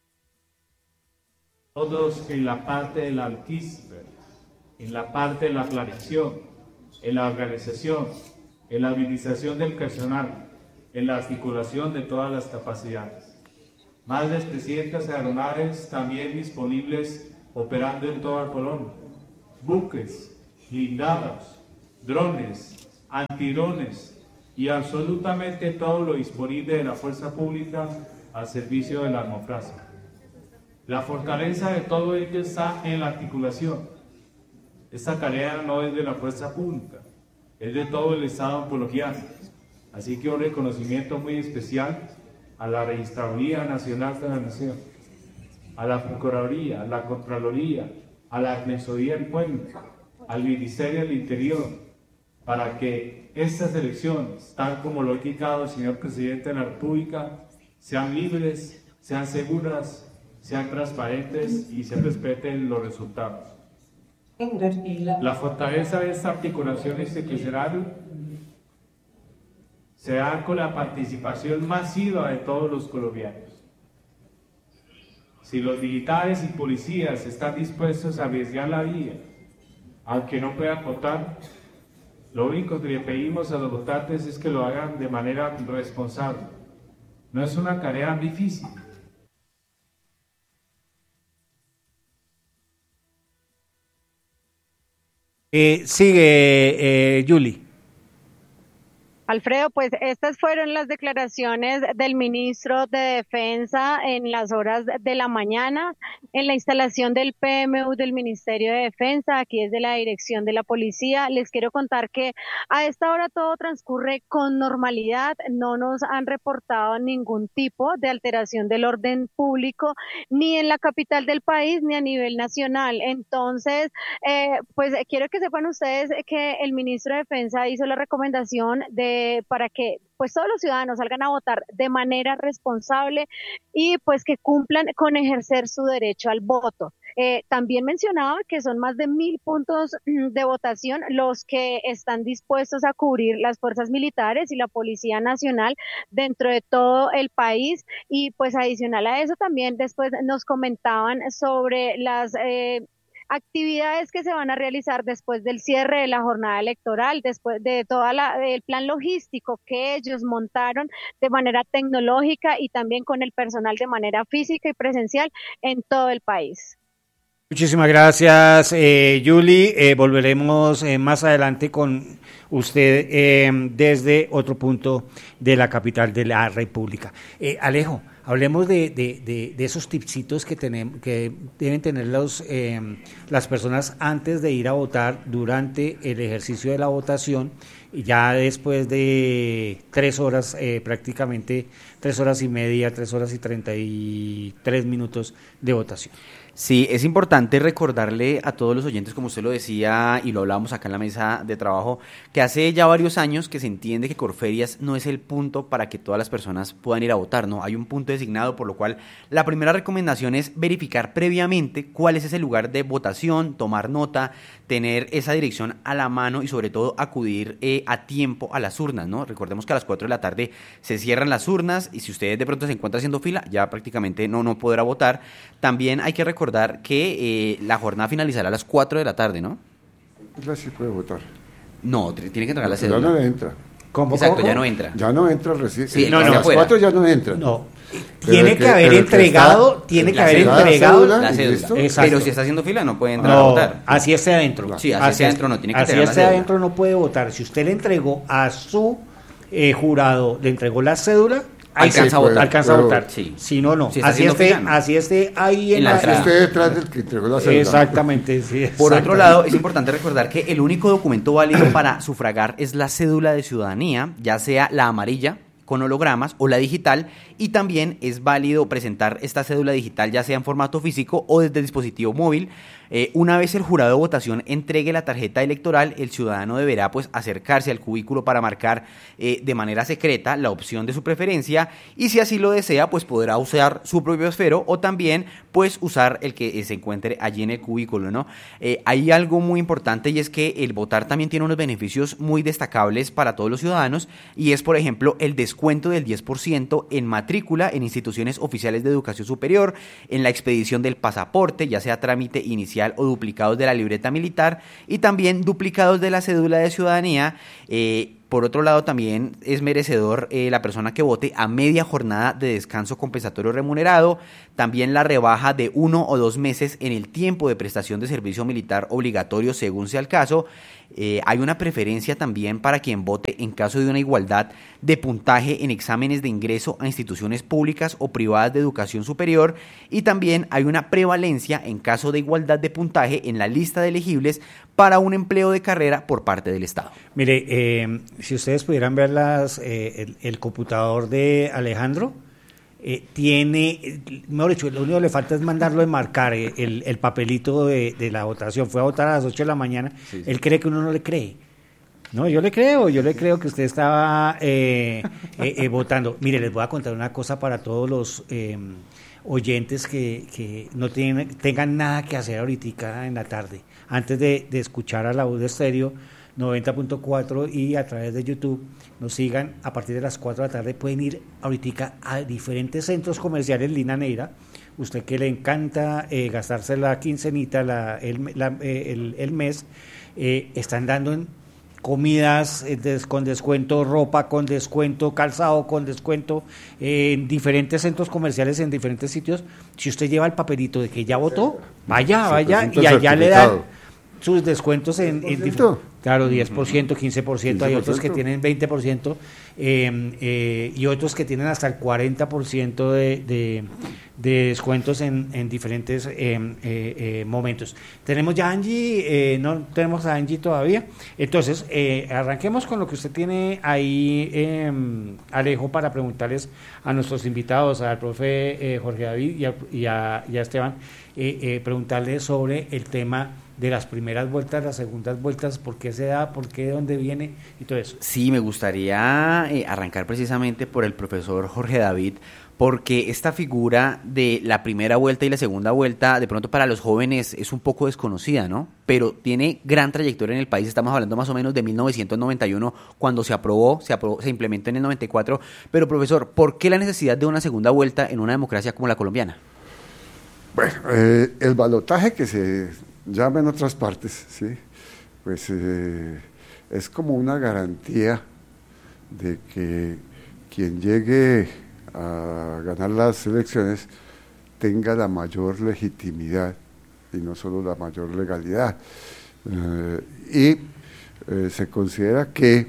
Todos en la parte del alquimismo, en la parte de la planeación, en la organización, en la administración del personal, en la articulación de todas las capacidades. Más de trescientas aeronaves también disponibles operando en toda Colombia. Buques, blindados, drones, antidrones y absolutamente todo lo disponible de la fuerza pública al servicio de la democracia. La fortaleza de todo ello está en la articulación. Esta tarea no es de la fuerza pública, es de todo el Estado colombiano. Así que un reconocimiento muy especial a la Registraduría Nacional de la Nación, a la Procuraduría, a la Contraloría, a la Defensoría del Pueblo, al Ministerio del Interior, para que estas elecciones, tal como lo ha indicado el señor Presidente de la República, sean libres, sean seguras, sean transparentes y se respeten los resultados. La fortaleza de esta articulación institucional se da con la participación masiva de todos los colombianos. Si los militares y policías están dispuestos a arriesgar la vida, aunque no puedan votar, lo único que le pedimos a los votantes es que lo hagan de manera responsable. No es una tarea difícil. Eh, sigue, eh, Yuli. Alfredo, pues estas fueron las declaraciones del ministro de Defensa en las horas de la mañana en la instalación del P M U del Ministerio de Defensa, aquí desde la dirección de la policía. Les quiero contar que a esta hora todo transcurre con normalidad, no nos han reportado ningún tipo de alteración del orden público, ni en la capital del país, ni a nivel nacional. Entonces, eh, pues quiero que sepan ustedes que el ministro de Defensa hizo la recomendación de para que pues todos los ciudadanos salgan a votar de manera responsable y pues que cumplan con ejercer su derecho al voto. Eh, también mencionaba que son más de mil puntos de votación los que están dispuestos a cubrir las fuerzas militares y la Policía Nacional dentro de todo el país, y pues adicional a eso también después nos comentaban sobre las eh, actividades que se van a realizar después del cierre de la jornada electoral, después de todo el plan logístico que ellos montaron de manera tecnológica y también con el personal de manera física y presencial en todo el país. Muchísimas gracias, eh, Yuli. Eh, volveremos eh, más adelante con usted eh, desde otro punto de la capital de la República. Eh, Alejo, hablemos de, de, de, de esos tipsitos que, tenemos, que deben tener los, eh, las personas antes de ir a votar, durante el ejercicio de la votación, y ya después de tres horas, eh, prácticamente tres horas y media, tres horas y treinta y tres minutos de votación. Sí, es importante recordarle a todos los oyentes, como usted lo decía y lo hablábamos acá en la mesa de trabajo, que hace ya varios años que se entiende que Corferias no es el punto para que todas las personas puedan ir a votar, ¿no? Hay un punto designado, por lo cual la primera recomendación es verificar previamente cuál es ese lugar de votación, tomar nota, tener esa dirección a la mano y sobre todo acudir eh, a tiempo a las urnas, ¿no? Recordemos que a las cuatro de la tarde se cierran las urnas y si usted de pronto se encuentra haciendo fila, ya prácticamente no, no podrá votar. También hay que recordar que eh, la jornada finalizará a las cuatro de la tarde, ¿no? Ya sí puede votar. No, tiene que entregar la Ya cédula. no entra. ¿Cómo, Exacto, cómo? ya no entra. Ya no entra recién. Sí, no, a no, las fuera. cuatro ya no entra. No, Pero tiene el que, que- haber pero el que entregado, está- tiene el que que haber está- la entregado cédula, la ¿y cédula. listo? Exacto. Pero si está haciendo fila no puede entrar a No, votar. así esté adentro. Sí, así esté adentro, no tiene que así entregar la esté cédula. adentro no puede votar. Si usted le entregó a su eh, jurado, le entregó la cédula, ahí Alcanza sí, a votar. alcanza a Pero- votar. Sí. Si no, no. Si está así, haciendo esté, fila, no. así esté ahí en, En la la, entrada. Usted detrás del que entregó la cédula. Exactamente, sí. Por otro exactamente. lado, es importante recordar que el único documento válido para sufragar es la cédula de ciudadanía, ya sea la amarilla con hologramas o la digital, y también es válido presentar esta cédula digital ya sea en formato físico o desde el dispositivo móvil. Eh, una vez el jurado de votación entregue la tarjeta electoral, el ciudadano deberá pues acercarse al cubículo para marcar eh, de manera secreta la opción de su preferencia, y si así lo desea pues podrá usar su propio esfero o también pues usar el que se encuentre allí en el cubículo, ¿no? Eh, hay algo muy importante, y es que el votar también tiene unos beneficios muy destacables para todos los ciudadanos, y es por ejemplo el descuento del diez por ciento en matrícula en instituciones oficiales de educación superior, en la expedición del pasaporte, ya sea trámite inicial o duplicados de la libreta militar, y también duplicados de la cédula de ciudadanía. Eh, por otro lado, también es merecedor eh, la persona que vote a media jornada de descanso compensatorio remunerado, también la rebaja de uno o dos meses en el tiempo de prestación de servicio militar obligatorio según sea el caso. Eh, hay una preferencia también para quien vote en caso de una igualdad de puntaje en exámenes de ingreso a instituciones públicas o privadas de educación superior, y también hay una prevalencia en caso de igualdad de puntaje en la lista de elegibles para un empleo de carrera por parte del Estado. Mire, eh, si ustedes pudieran ver las, eh, el, el computador de Alejandro, eh, tiene, mejor dicho, lo único que le falta es mandarlo a enmarcar eh, el, el papelito de, de la votación. Fue a votar a las ocho de la mañana, sí, sí. Él cree que uno no le cree. No, yo le creo, yo le creo que usted estaba eh, eh, eh, votando. Mire, les voy a contar una cosa para todos los eh, oyentes que, que no tienen, tengan nada que hacer ahorita en la tarde, antes de, de escuchar a La Voz de Estéreo noventa punto cuatro y a través de YouTube nos sigan. A partir de las cuatro de la tarde pueden ir ahorita a diferentes centros comerciales Lina Neira. Usted que le encanta eh, gastarse la quincenita, la, el, la, eh, el, el mes, eh, están dando en comidas eh, des, con descuento, ropa con descuento, calzado con descuento, eh, en diferentes centros comerciales, en diferentes sitios. Si usted lleva el papelito de que ya votó, vaya, vaya, y allá le dan sus descuentos en, en claro, diez por ciento, quince por ciento, hay otros que tienen veinte por ciento eh, eh, y otros que tienen hasta el cuarenta por ciento de, de, de descuentos en, en diferentes eh, eh, eh, momentos. Tenemos ya a Angie, eh, no tenemos a Angie todavía, entonces eh, arranquemos con lo que usted tiene ahí, eh, Alejo, para preguntarles a nuestros invitados, al profe eh, Jorge David y a, y a, y a Esteban, eh, eh, preguntarles sobre el tema de las primeras vueltas, las segundas vueltas, por qué se da, por qué, de dónde viene y todo eso. Sí, me gustaría eh, arrancar precisamente por el profesor Jorge David, porque esta figura de la primera vuelta y la segunda vuelta, de pronto para los jóvenes es un poco desconocida, ¿no? Pero tiene gran trayectoria en el país. Estamos hablando más o menos de mil novecientos noventa y uno, cuando se aprobó, se aprobó, se implementó en el noventa y cuatro. Pero, profesor, ¿por qué la necesidad de una segunda vuelta en una democracia como la colombiana? Bueno, eh, el balotaje que se llama en otras partes, sí, pues eh, es como una garantía de que quien llegue a ganar las elecciones tenga la mayor legitimidad y no solo la mayor legalidad. Eh, y eh, se considera que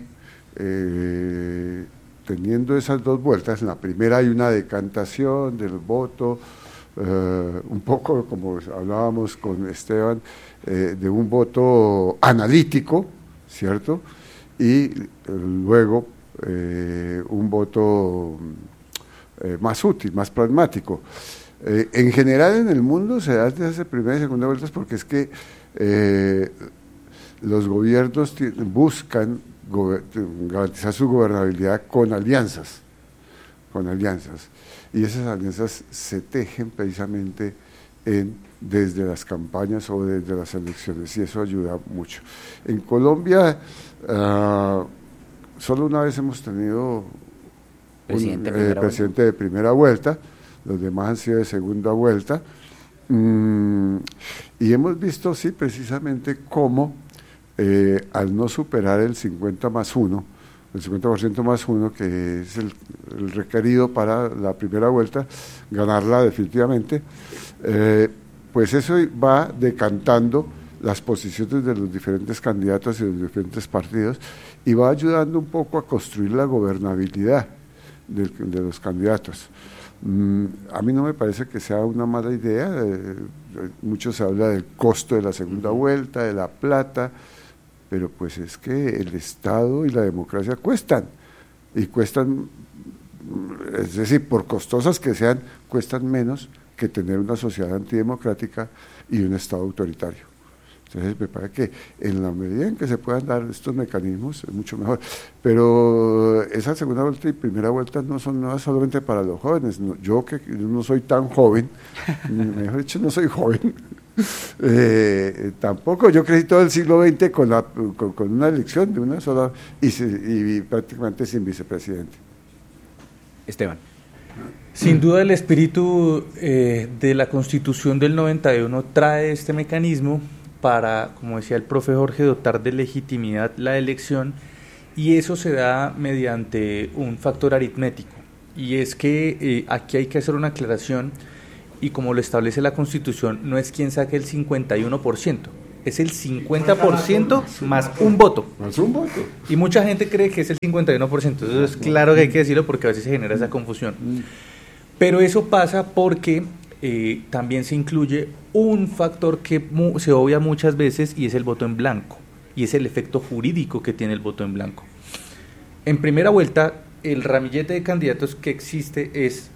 eh, teniendo esas dos vueltas, en la primera hay una decantación del voto, Uh, un poco como hablábamos con Esteban, eh, de un voto analítico, ¿cierto? Y eh, luego eh, un voto eh, más útil, más pragmático. Eh, en general en el mundo se da desde primera y segunda vueltas porque es que eh, los gobiernos buscan gober garantizar su gobernabilidad con alianzas, con alianzas. Y esas alianzas se tejen precisamente en, desde las campañas o desde las elecciones, y eso ayuda mucho. En Colombia, uh, solo una vez hemos tenido presidente, un eh, presidente de primera vuelta, los demás han sido de segunda vuelta, mm, y hemos visto, sí, precisamente cómo eh, al no superar el cincuenta más uno, el cincuenta por ciento más uno, que es el, el requerido para la primera vuelta, ganarla definitivamente, eh, pues eso va decantando las posiciones de los diferentes candidatos y de los diferentes partidos y va ayudando un poco a construir la gobernabilidad de, de los candidatos. Mm, a mí no me parece que sea una mala idea, eh, mucho se habla del costo de la segunda vuelta, de la plata, pero pues es que el Estado y la democracia cuestan, y cuestan es decir, por costosas que sean, cuestan menos que tener una sociedad antidemocrática y un Estado autoritario. Entonces me parece que en la medida en que se puedan dar estos mecanismos es mucho mejor. Pero esa segunda vuelta y primera vuelta no son nuevas solamente para los jóvenes. No, yo que no soy tan joven, mejor dicho no soy joven, eh, tampoco, yo crecí todo el siglo veinte con, la, con, con una elección de una sola y, se, y prácticamente sin vicepresidente. Esteban. Sin duda el espíritu eh, de la Constitución del noventa y uno trae este mecanismo para, como decía el profe Jorge, dotar de legitimidad la elección, y eso se da mediante un factor aritmético, y es que eh, aquí hay que hacer una aclaración, y como lo establece la Constitución, no es quien saque el cincuenta y uno por ciento, es el cincuenta por ciento más un voto. Más un voto. Y mucha gente cree que es el cincuenta y uno por ciento, eso es claro que hay que decirlo porque a veces se genera esa confusión. Pero eso pasa porque eh, también se incluye un factor que mu- se obvia muchas veces, y es el voto en blanco, y es el efecto jurídico que tiene el voto en blanco. En primera vuelta, el ramillete de candidatos que existe es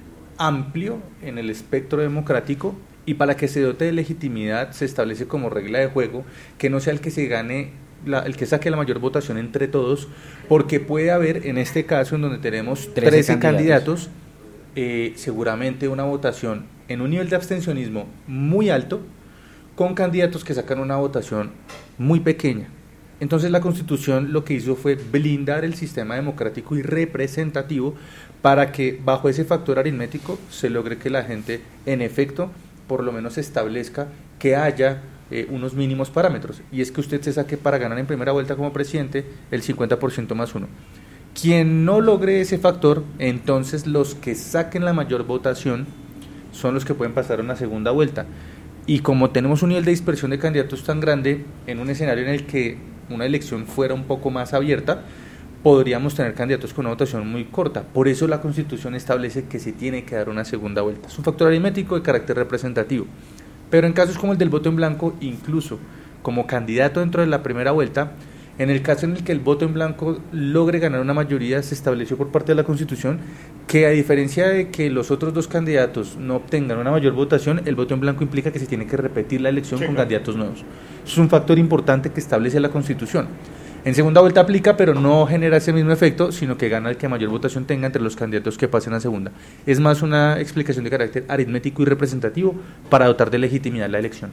amplio en el espectro democrático, y para que se dote de legitimidad se establece como regla de juego que no sea el que se gane, la, el que saque la mayor votación entre todos, porque puede haber, en este caso en donde tenemos trece candidatos, eh, seguramente una votación en un nivel de abstencionismo muy alto, con candidatos que sacan una votación muy pequeña. Entonces la Constitución lo que hizo fue blindar el sistema democrático y representativo para que bajo ese factor aritmético se logre que la gente en efecto por lo menos establezca que haya eh, unos mínimos parámetros, y es que usted se saque para ganar en primera vuelta como presidente el cincuenta por ciento más uno. Quien no logre ese factor, entonces los que saquen la mayor votación son los que pueden pasar a una segunda vuelta. Y como tenemos un nivel de dispersión de candidatos tan grande, en un escenario en el que una elección fuera un poco más abierta, podríamos tener candidatos con una votación muy corta. Por eso la Constitución establece que se tiene que dar una segunda vuelta. Es un factor aritmético de carácter representativo. Pero en casos como el del voto en blanco, incluso como candidato dentro de la primera vuelta, en el caso en el que el voto en blanco logre ganar una mayoría, se estableció por parte de la Constitución que, a diferencia de que los otros dos candidatos no obtengan una mayor votación, el voto en blanco implica que se tiene que repetir la elección sí, con claro. candidatos nuevos. Eso es un factor importante que establece la Constitución. En segunda vuelta aplica, pero no genera ese mismo efecto, sino que gana el que mayor votación tenga entre los candidatos que pasen a segunda. Es más una explicación de carácter aritmético y representativo para dotar de legitimidad la elección.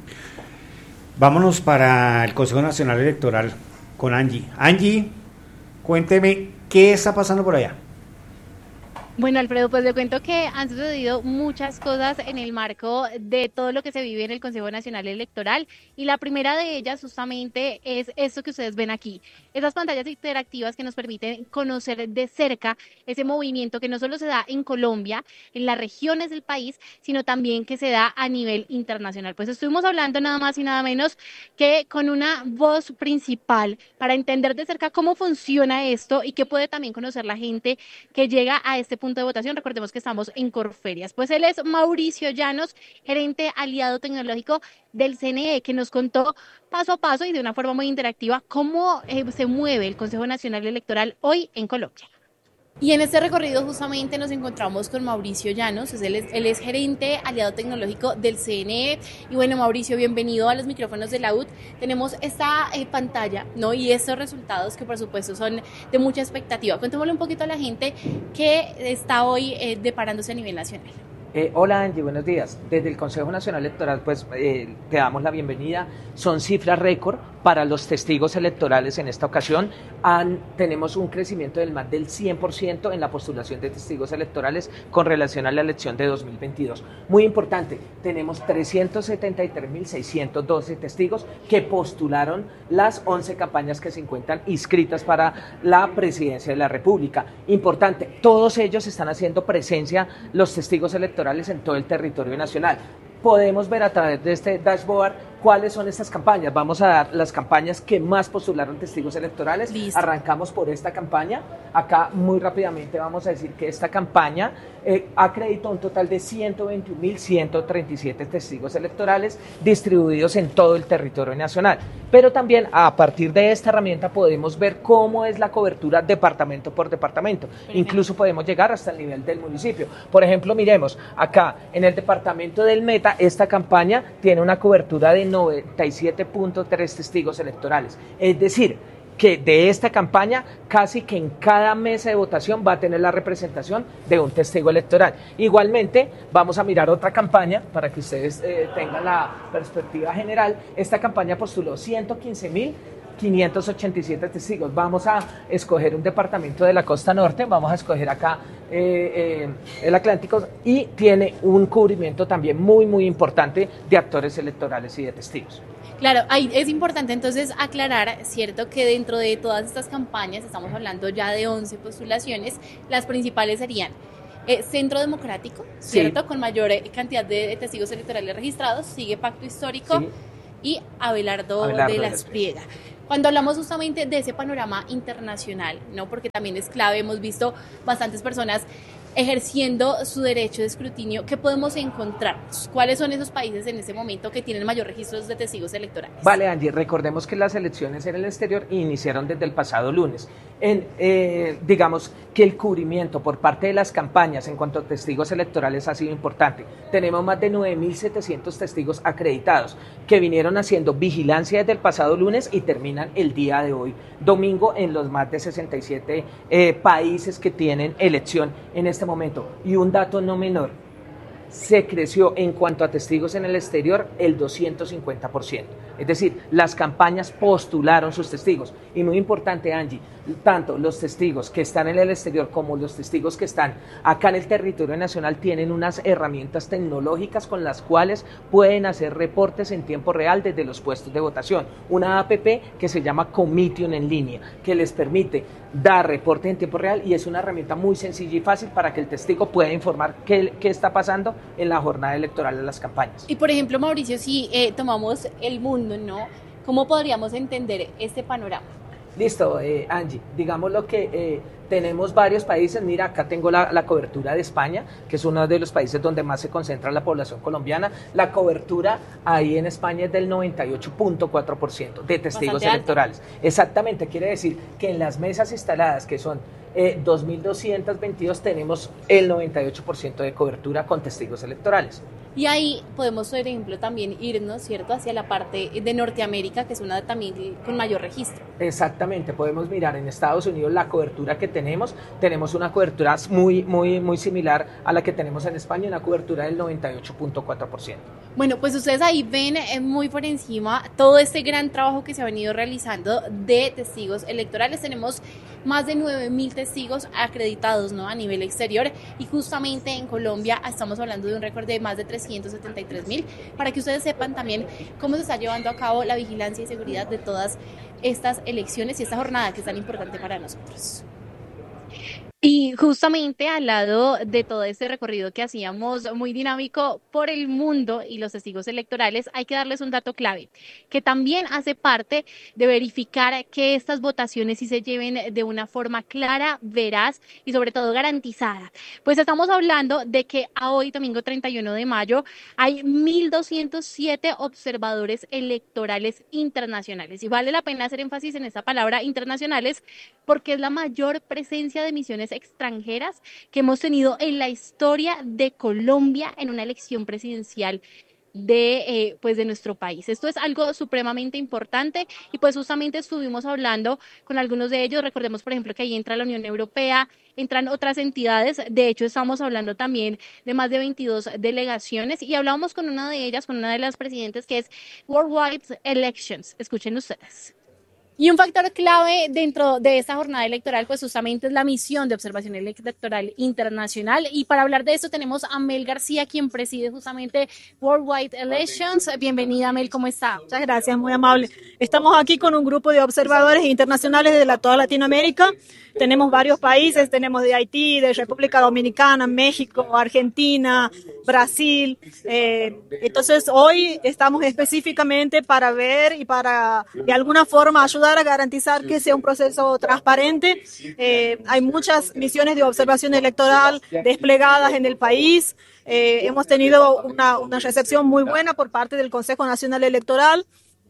Vámonos para el Consejo Nacional Electoral con Angie. Angie, cuénteme qué está pasando por allá. Bueno, Alfredo, pues le cuento que han sucedido muchas cosas en el marco de todo lo que se vive en el Consejo Nacional Electoral, y la primera de ellas justamente es esto que ustedes ven aquí, esas pantallas interactivas que nos permiten conocer de cerca ese movimiento que no solo se da en Colombia, en las regiones del país, sino también que se da a nivel internacional. Pues estuvimos hablando nada más y nada menos que con una voz principal para entender de cerca cómo funciona esto y qué puede también conocer la gente que llega a este punto de votación. Recordemos que estamos en Corferias. Pues él es Mauricio Llanos, gerente aliado tecnológico del C N E, que nos contó paso a paso y de una forma muy interactiva cómo eh, se mueve el Consejo Nacional Electoral hoy en Colombia. Y en este recorrido justamente nos encontramos con Mauricio Llanos, él es, él es gerente aliado tecnológico del C N E. Y bueno, Mauricio, bienvenido a los micrófonos de la U T. Tenemos esta eh, pantalla, ¿no? Y estos resultados que por supuesto son de mucha expectativa. Cuéntemosle un poquito a la gente qué está hoy eh, deparándose a nivel nacional. Eh, hola Angie, buenos días. Desde el Consejo Nacional Electoral pues eh, te damos la bienvenida. Son cifras récord para los testigos electorales en esta ocasión. Han, tenemos un crecimiento del más del cien por ciento en la postulación de testigos electorales con relación a la elección de dos mil veintidós. Muy importante, tenemos trescientos setenta y tres mil seiscientos doce testigos que postularon las once campañas que se encuentran inscritas para la presidencia de la República. Importante, todos ellos están haciendo presencia, los testigos electorales, en todo el territorio nacional. Podemos ver a través de este dashboard ¿Cuáles son estas campañas? Vamos a dar las campañas que más postularon testigos electorales. Listo. Arrancamos por esta campaña. Acá muy rápidamente vamos a decir que esta campaña eh, acreditó un total de ciento veintiún mil ciento treinta y siete testigos electorales distribuidos en todo el territorio nacional. Pero también a partir de esta herramienta podemos ver cómo es la cobertura departamento por departamento. Perfecto. Incluso podemos llegar hasta el nivel del municipio. Por ejemplo, miremos acá en el departamento del Meta, esta campaña tiene una cobertura de noventa y siete punto tres testigos electorales. Es decir, que de esta campaña casi que en cada mesa de votación va a tener la representación de un testigo electoral. Igualmente, vamos a mirar otra campaña para que ustedes eh, tengan la perspectiva general. Esta campaña postuló ciento quince mil quinientos ochenta y siete testigos. Vamos a escoger un departamento de la costa norte, vamos a escoger acá eh, eh, el Atlántico, y tiene un cubrimiento también muy muy importante de actores electorales y de testigos. Claro, ahí es importante entonces aclarar, cierto, que dentro de todas estas campañas, estamos hablando ya de once postulaciones, las principales serían eh, Centro Democrático, cierto, sí, con mayor cantidad de testigos electorales registrados, sigue Pacto Histórico, sí, y Abelardo, Abelardo de la Espriega. Cuando hablamos justamente de ese panorama internacional, ¿no? Porque también es clave, hemos visto bastantes personas ejerciendo su derecho de escrutinio, ¿qué podemos encontrarnos? ¿Cuáles son esos países en ese momento que tienen mayor registro de testigos electorales? Vale, Angie, recordemos que las elecciones en el exterior iniciaron desde el pasado lunes. En, eh, digamos que el cubrimiento por parte de las campañas en cuanto a testigos electorales ha sido importante. Tenemos más de nueve mil setecientos testigos acreditados que vinieron haciendo vigilancia desde el pasado lunes y terminan el día de hoy, domingo, en los más de sesenta y siete eh, países que tienen elección en este momento. Y un dato no menor, se creció en cuanto a testigos en el exterior el doscientos cincuenta por ciento. Es decir, las campañas postularon sus testigos. Y muy importante, Angie, tanto los testigos que están en el exterior como los testigos que están acá en el territorio nacional tienen unas herramientas tecnológicas con las cuales pueden hacer reportes en tiempo real desde los puestos de votación. Una app que se llama Comitium en línea, que les permite dar reportes en tiempo real, y es una herramienta muy sencilla y fácil para que el testigo pueda informar qué, qué está pasando en la jornada electoral de las campañas. Y por ejemplo, Mauricio, si eh, tomamos el mundo, ¿no? ¿Cómo podríamos entender este panorama? Listo, eh, Angie, digamos lo que eh, tenemos varios países. Mira, acá tengo la, la cobertura de España, que es uno de los países donde más se concentra la población colombiana. La cobertura ahí en España es del noventa y ocho punto cuatro por ciento de testigos Bastante electorales. Alto. Exactamente, quiere decir que en las mesas instaladas, que son eh, dos mil doscientos veintidós, tenemos el noventa y ocho por ciento de cobertura con testigos electorales. Y ahí podemos, por ejemplo, también irnos, ¿cierto?, hacia la parte de Norteamérica, que es una también con mayor registro. Exactamente, podemos mirar en Estados Unidos la cobertura que tenemos. Tenemos una cobertura muy, muy, muy similar a la que tenemos en España, una cobertura del noventa y ocho punto cuatro por ciento. Bueno, pues ustedes ahí ven eh, muy por encima todo este gran trabajo que se ha venido realizando de testigos electorales. Tenemos más de nueve mil testigos acreditados, ¿no?, a nivel exterior, y justamente en Colombia estamos hablando de un récord de más de trescientos setenta y tres mil, para que ustedes sepan también cómo se está llevando a cabo la vigilancia y seguridad de todas estas elecciones y esta jornada que es tan importante para nosotros. Y justamente al lado de todo este recorrido que hacíamos muy dinámico por el mundo y los testigos electorales, hay que darles un dato clave, que también hace parte de verificar que estas votaciones sí se lleven de una forma clara, veraz y sobre todo garantizada. Pues estamos hablando de que a hoy, domingo treinta y uno de mayo, hay mil doscientos siete observadores electorales internacionales. Y vale la pena hacer énfasis en esta palabra internacionales, porque es la mayor presencia de misiones extranjeras que hemos tenido en la historia de Colombia en una elección presidencial de eh, pues de nuestro país. Esto es algo supremamente importante, y pues justamente estuvimos hablando con algunos de ellos. Recordemos, por ejemplo, que ahí entra la Unión Europea, entran otras entidades. De hecho, estamos hablando también de más de veintidós delegaciones, y hablábamos con una de ellas, con una de las presidentes, que es Worldwide Elections. Escuchen ustedes. Y un factor clave dentro de esta jornada electoral, pues justamente es la misión de observación electoral internacional. Y para hablar de esto tenemos a Mel García, quien preside justamente Worldwide Elections. Bienvenida, Mel, ¿cómo está? Muchas gracias, muy amable. Estamos aquí con un grupo de observadores internacionales de la, toda Latinoamérica. tenemos varios países, tenemos de Haití, de República Dominicana, México, Argentina, Brasil. Eh, entonces hoy estamos específicamente para ver y para de alguna forma ayudar a garantizar que sea un proceso transparente. Eh, hay muchas misiones de observación electoral desplegadas en el país. Eh, hemos tenido una, una recepción muy buena por parte del Consejo Nacional Electoral.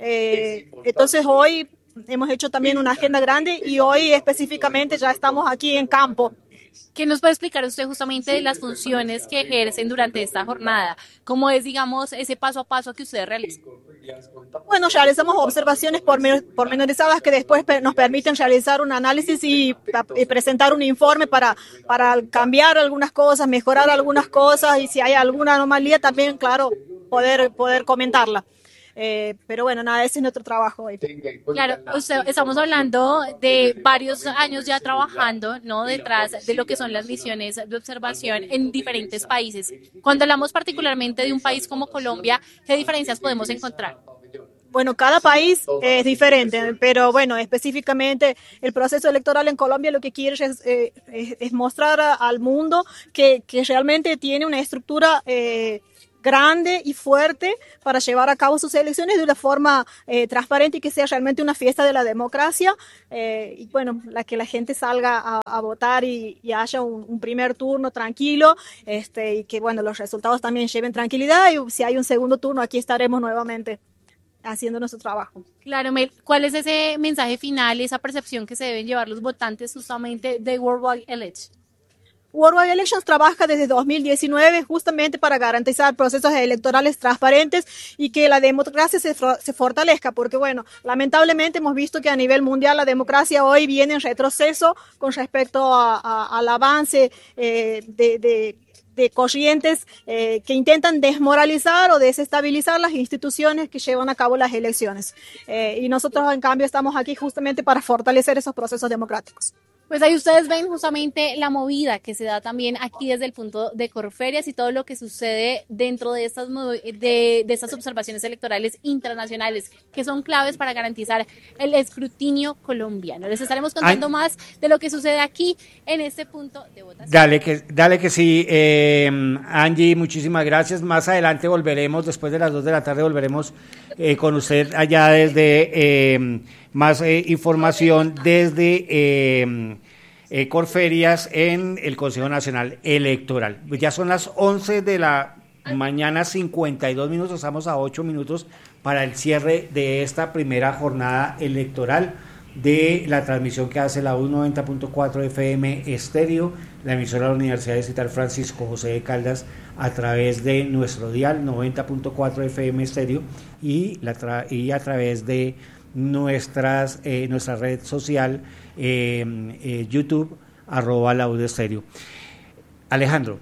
Eh, entonces hoy hemos hecho también una agenda grande y hoy específicamente ya estamos aquí en campo. ¿Qué nos puede explicar usted justamente de las funciones que ejercen durante esta jornada? ¿Cómo es, digamos, ese paso a paso que ustedes realizan? Bueno, realizamos observaciones pormenorizadas que después nos permiten realizar un análisis y, y presentar un informe para, para cambiar algunas cosas, mejorar algunas cosas y si hay alguna anomalía también, claro, poder, poder comentarla. Eh, pero bueno, nada, ese es nuestro trabajo hoy. Claro, usted, estamos hablando de varios años ya trabajando, ¿no? Detrás de lo que son las misiones de observación en diferentes países. Cuando hablamos particularmente de un país como Colombia, ¿qué diferencias podemos encontrar? Bueno, cada país es diferente, pero bueno, específicamente el proceso electoral en Colombia lo que quiere es, eh, es, es mostrar a, al mundo que, que realmente tiene una estructura eh, grande y fuerte para llevar a cabo sus elecciones de una forma eh, transparente y que sea realmente una fiesta de la democracia eh, y bueno, la que la gente salga a, a votar y, y haya un, un primer turno tranquilo este, y que bueno, los resultados también lleven tranquilidad y si hay un segundo turno aquí estaremos nuevamente haciendo nuestro trabajo. Claro, Mel, ¿cuál es ese mensaje final, esa percepción que se deben llevar los votantes justamente de Worldwide Elections? Worldwide Elections trabaja desde dos mil diecinueve justamente para garantizar procesos electorales transparentes y que la democracia se, se fortalezca, porque bueno, lamentablemente hemos visto que a nivel mundial la democracia hoy viene en retroceso con respecto a, a, al avance eh, de, de de corrientes eh, que intentan desmoralizar o desestabilizar las instituciones que llevan a cabo las elecciones. Eh, y nosotros, en cambio, estamos aquí justamente para fortalecer esos procesos democráticos. Pues ahí ustedes ven justamente la movida que se da también aquí desde el punto de Corferias y todo lo que sucede dentro de estas, de, de estas observaciones electorales internacionales que son claves para garantizar el escrutinio colombiano. Les estaremos contando Ay. más de lo que sucede aquí en este punto de votación. Dale que, dale que sí, eh, Angie, muchísimas gracias. Más adelante volveremos, después de las dos de la tarde volveremos eh, con usted allá desde eh, más eh, información desde eh, eh, Corferias en el Consejo Nacional Electoral. Ya son las once de la mañana, cincuenta y dos minutos, estamos a ocho minutos para el cierre de esta primera jornada electoral de la transmisión que hace la U noventa punto cuatro F M Estéreo, la emisora de la Universidad Distrital Francisco José de Caldas, a través de nuestro dial noventa punto cuatro F M Estéreo y, la tra- y a través de nuestras eh, nuestra red social eh, eh, YouTube arroba la U de Estéreo. Alejandro,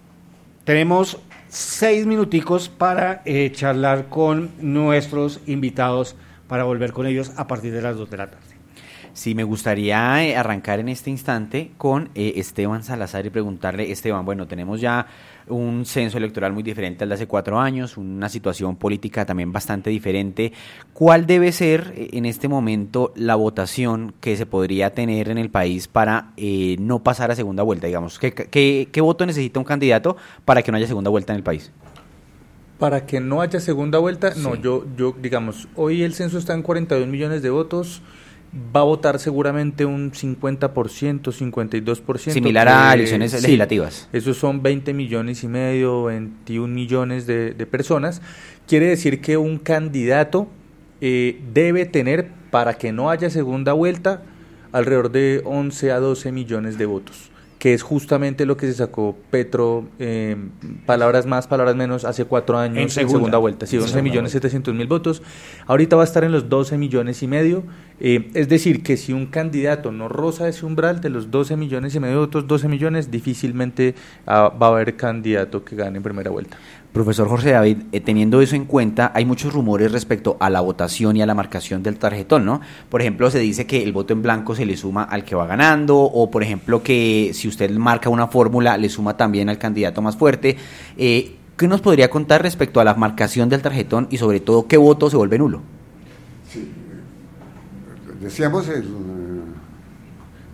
tenemos seis minuticos para eh, charlar con nuestros invitados para volver con ellos a partir de las dos de la tarde. Sí, me gustaría eh, arrancar en este instante con eh, Esteban Salazar y preguntarle, Esteban, bueno, tenemos ya un censo electoral muy diferente al de hace cuatro años, una situación política también bastante diferente. ¿Cuál debe ser eh, en este momento la votación que se podría tener en el país para eh, no pasar a segunda vuelta, digamos? ¿Qué, qué, qué voto necesita un candidato para que no haya segunda vuelta en el país? Para que no haya segunda vuelta, sí. no, yo, yo, digamos, hoy el censo está en cuarenta y dos millones de votos, va a votar seguramente un cincuenta por ciento, cincuenta y dos por ciento. Similar que, a elecciones sí, legislativas. Esos son veinte millones y medio, veintiún millones de, de personas. Quiere decir que un candidato eh, debe tener, para que no haya segunda vuelta, alrededor de once a doce millones de votos, que es justamente lo que se sacó Petro, eh, palabras más, palabras menos, hace cuatro años en segunda, en segunda vuelta. Sí, once millones setecientos mil votos. Ahorita va a estar en los doce millones y medio. Eh, es decir, que si un candidato no roza ese umbral de los doce millones y medio de votos, doce millones, difícilmente uh, va a haber candidato que gane en primera vuelta. Profesor Jorge David, eh, teniendo eso en cuenta, hay muchos rumores respecto a la votación y a la marcación del tarjetón, ¿no? Por ejemplo, se dice que el voto en blanco se le suma al que va ganando, o por ejemplo que si usted marca una fórmula, le suma también al candidato más fuerte. Eh, ¿Qué nos podría contar respecto a la marcación del tarjetón y sobre todo qué voto se vuelve nulo? Sí, decíamos el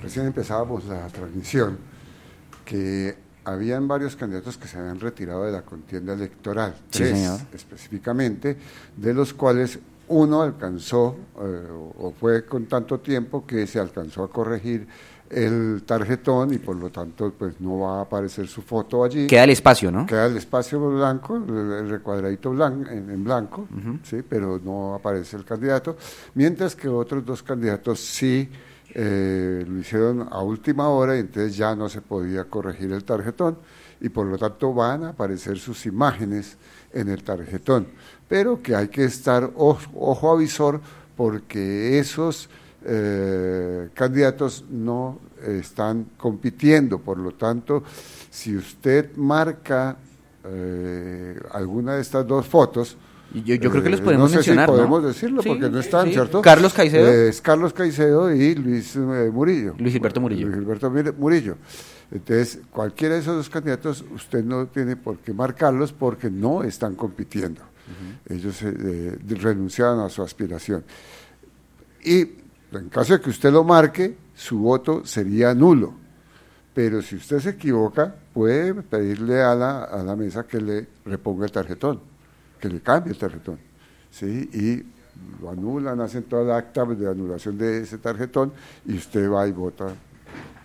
recién empezábamos la transmisión, que habían varios candidatos que se habían retirado de la contienda electoral, Sí, tres señor. específicamente, de los cuales uno alcanzó, eh, o fue con tanto tiempo que se alcanzó a corregir el tarjetón y por lo tanto pues no va a aparecer su foto allí. Queda el espacio, ¿no? Queda el espacio blanco, el, el recuadradito blanco, en, en blanco, Ujú. sí, pero no aparece el candidato, mientras que otros dos candidatos sí eh, lo hicieron a última hora y entonces ya no se podía corregir el tarjetón y por lo tanto van a aparecer sus imágenes en el tarjetón, pero que hay que estar ojo, ojo avisor porque esos eh, candidatos no están compitiendo, por lo tanto, si usted marca eh, alguna de estas dos fotos, Yo, yo creo que los eh, podemos no sé mencionar, si podemos ¿no? decirlo Sí, porque no están, sí. ¿cierto? Carlos Caicedo. Eh, es Carlos Caicedo y Luis eh, Murillo. Luis Gilberto Murillo. Luis Gilberto Mir- Murillo. Entonces, cualquiera de esos dos candidatos, usted no tiene por qué marcarlos porque no están compitiendo. Uh-huh. Ellos eh, eh, renunciaron a su aspiración. Y en caso de que usted lo marque, su voto sería nulo. Pero si usted se equivoca, puede pedirle a la, a la mesa que le reponga el tarjetón, que le cambie el tarjetón, ¿sí? Y lo anulan, hacen toda la acta de anulación de ese tarjetón y usted va y vota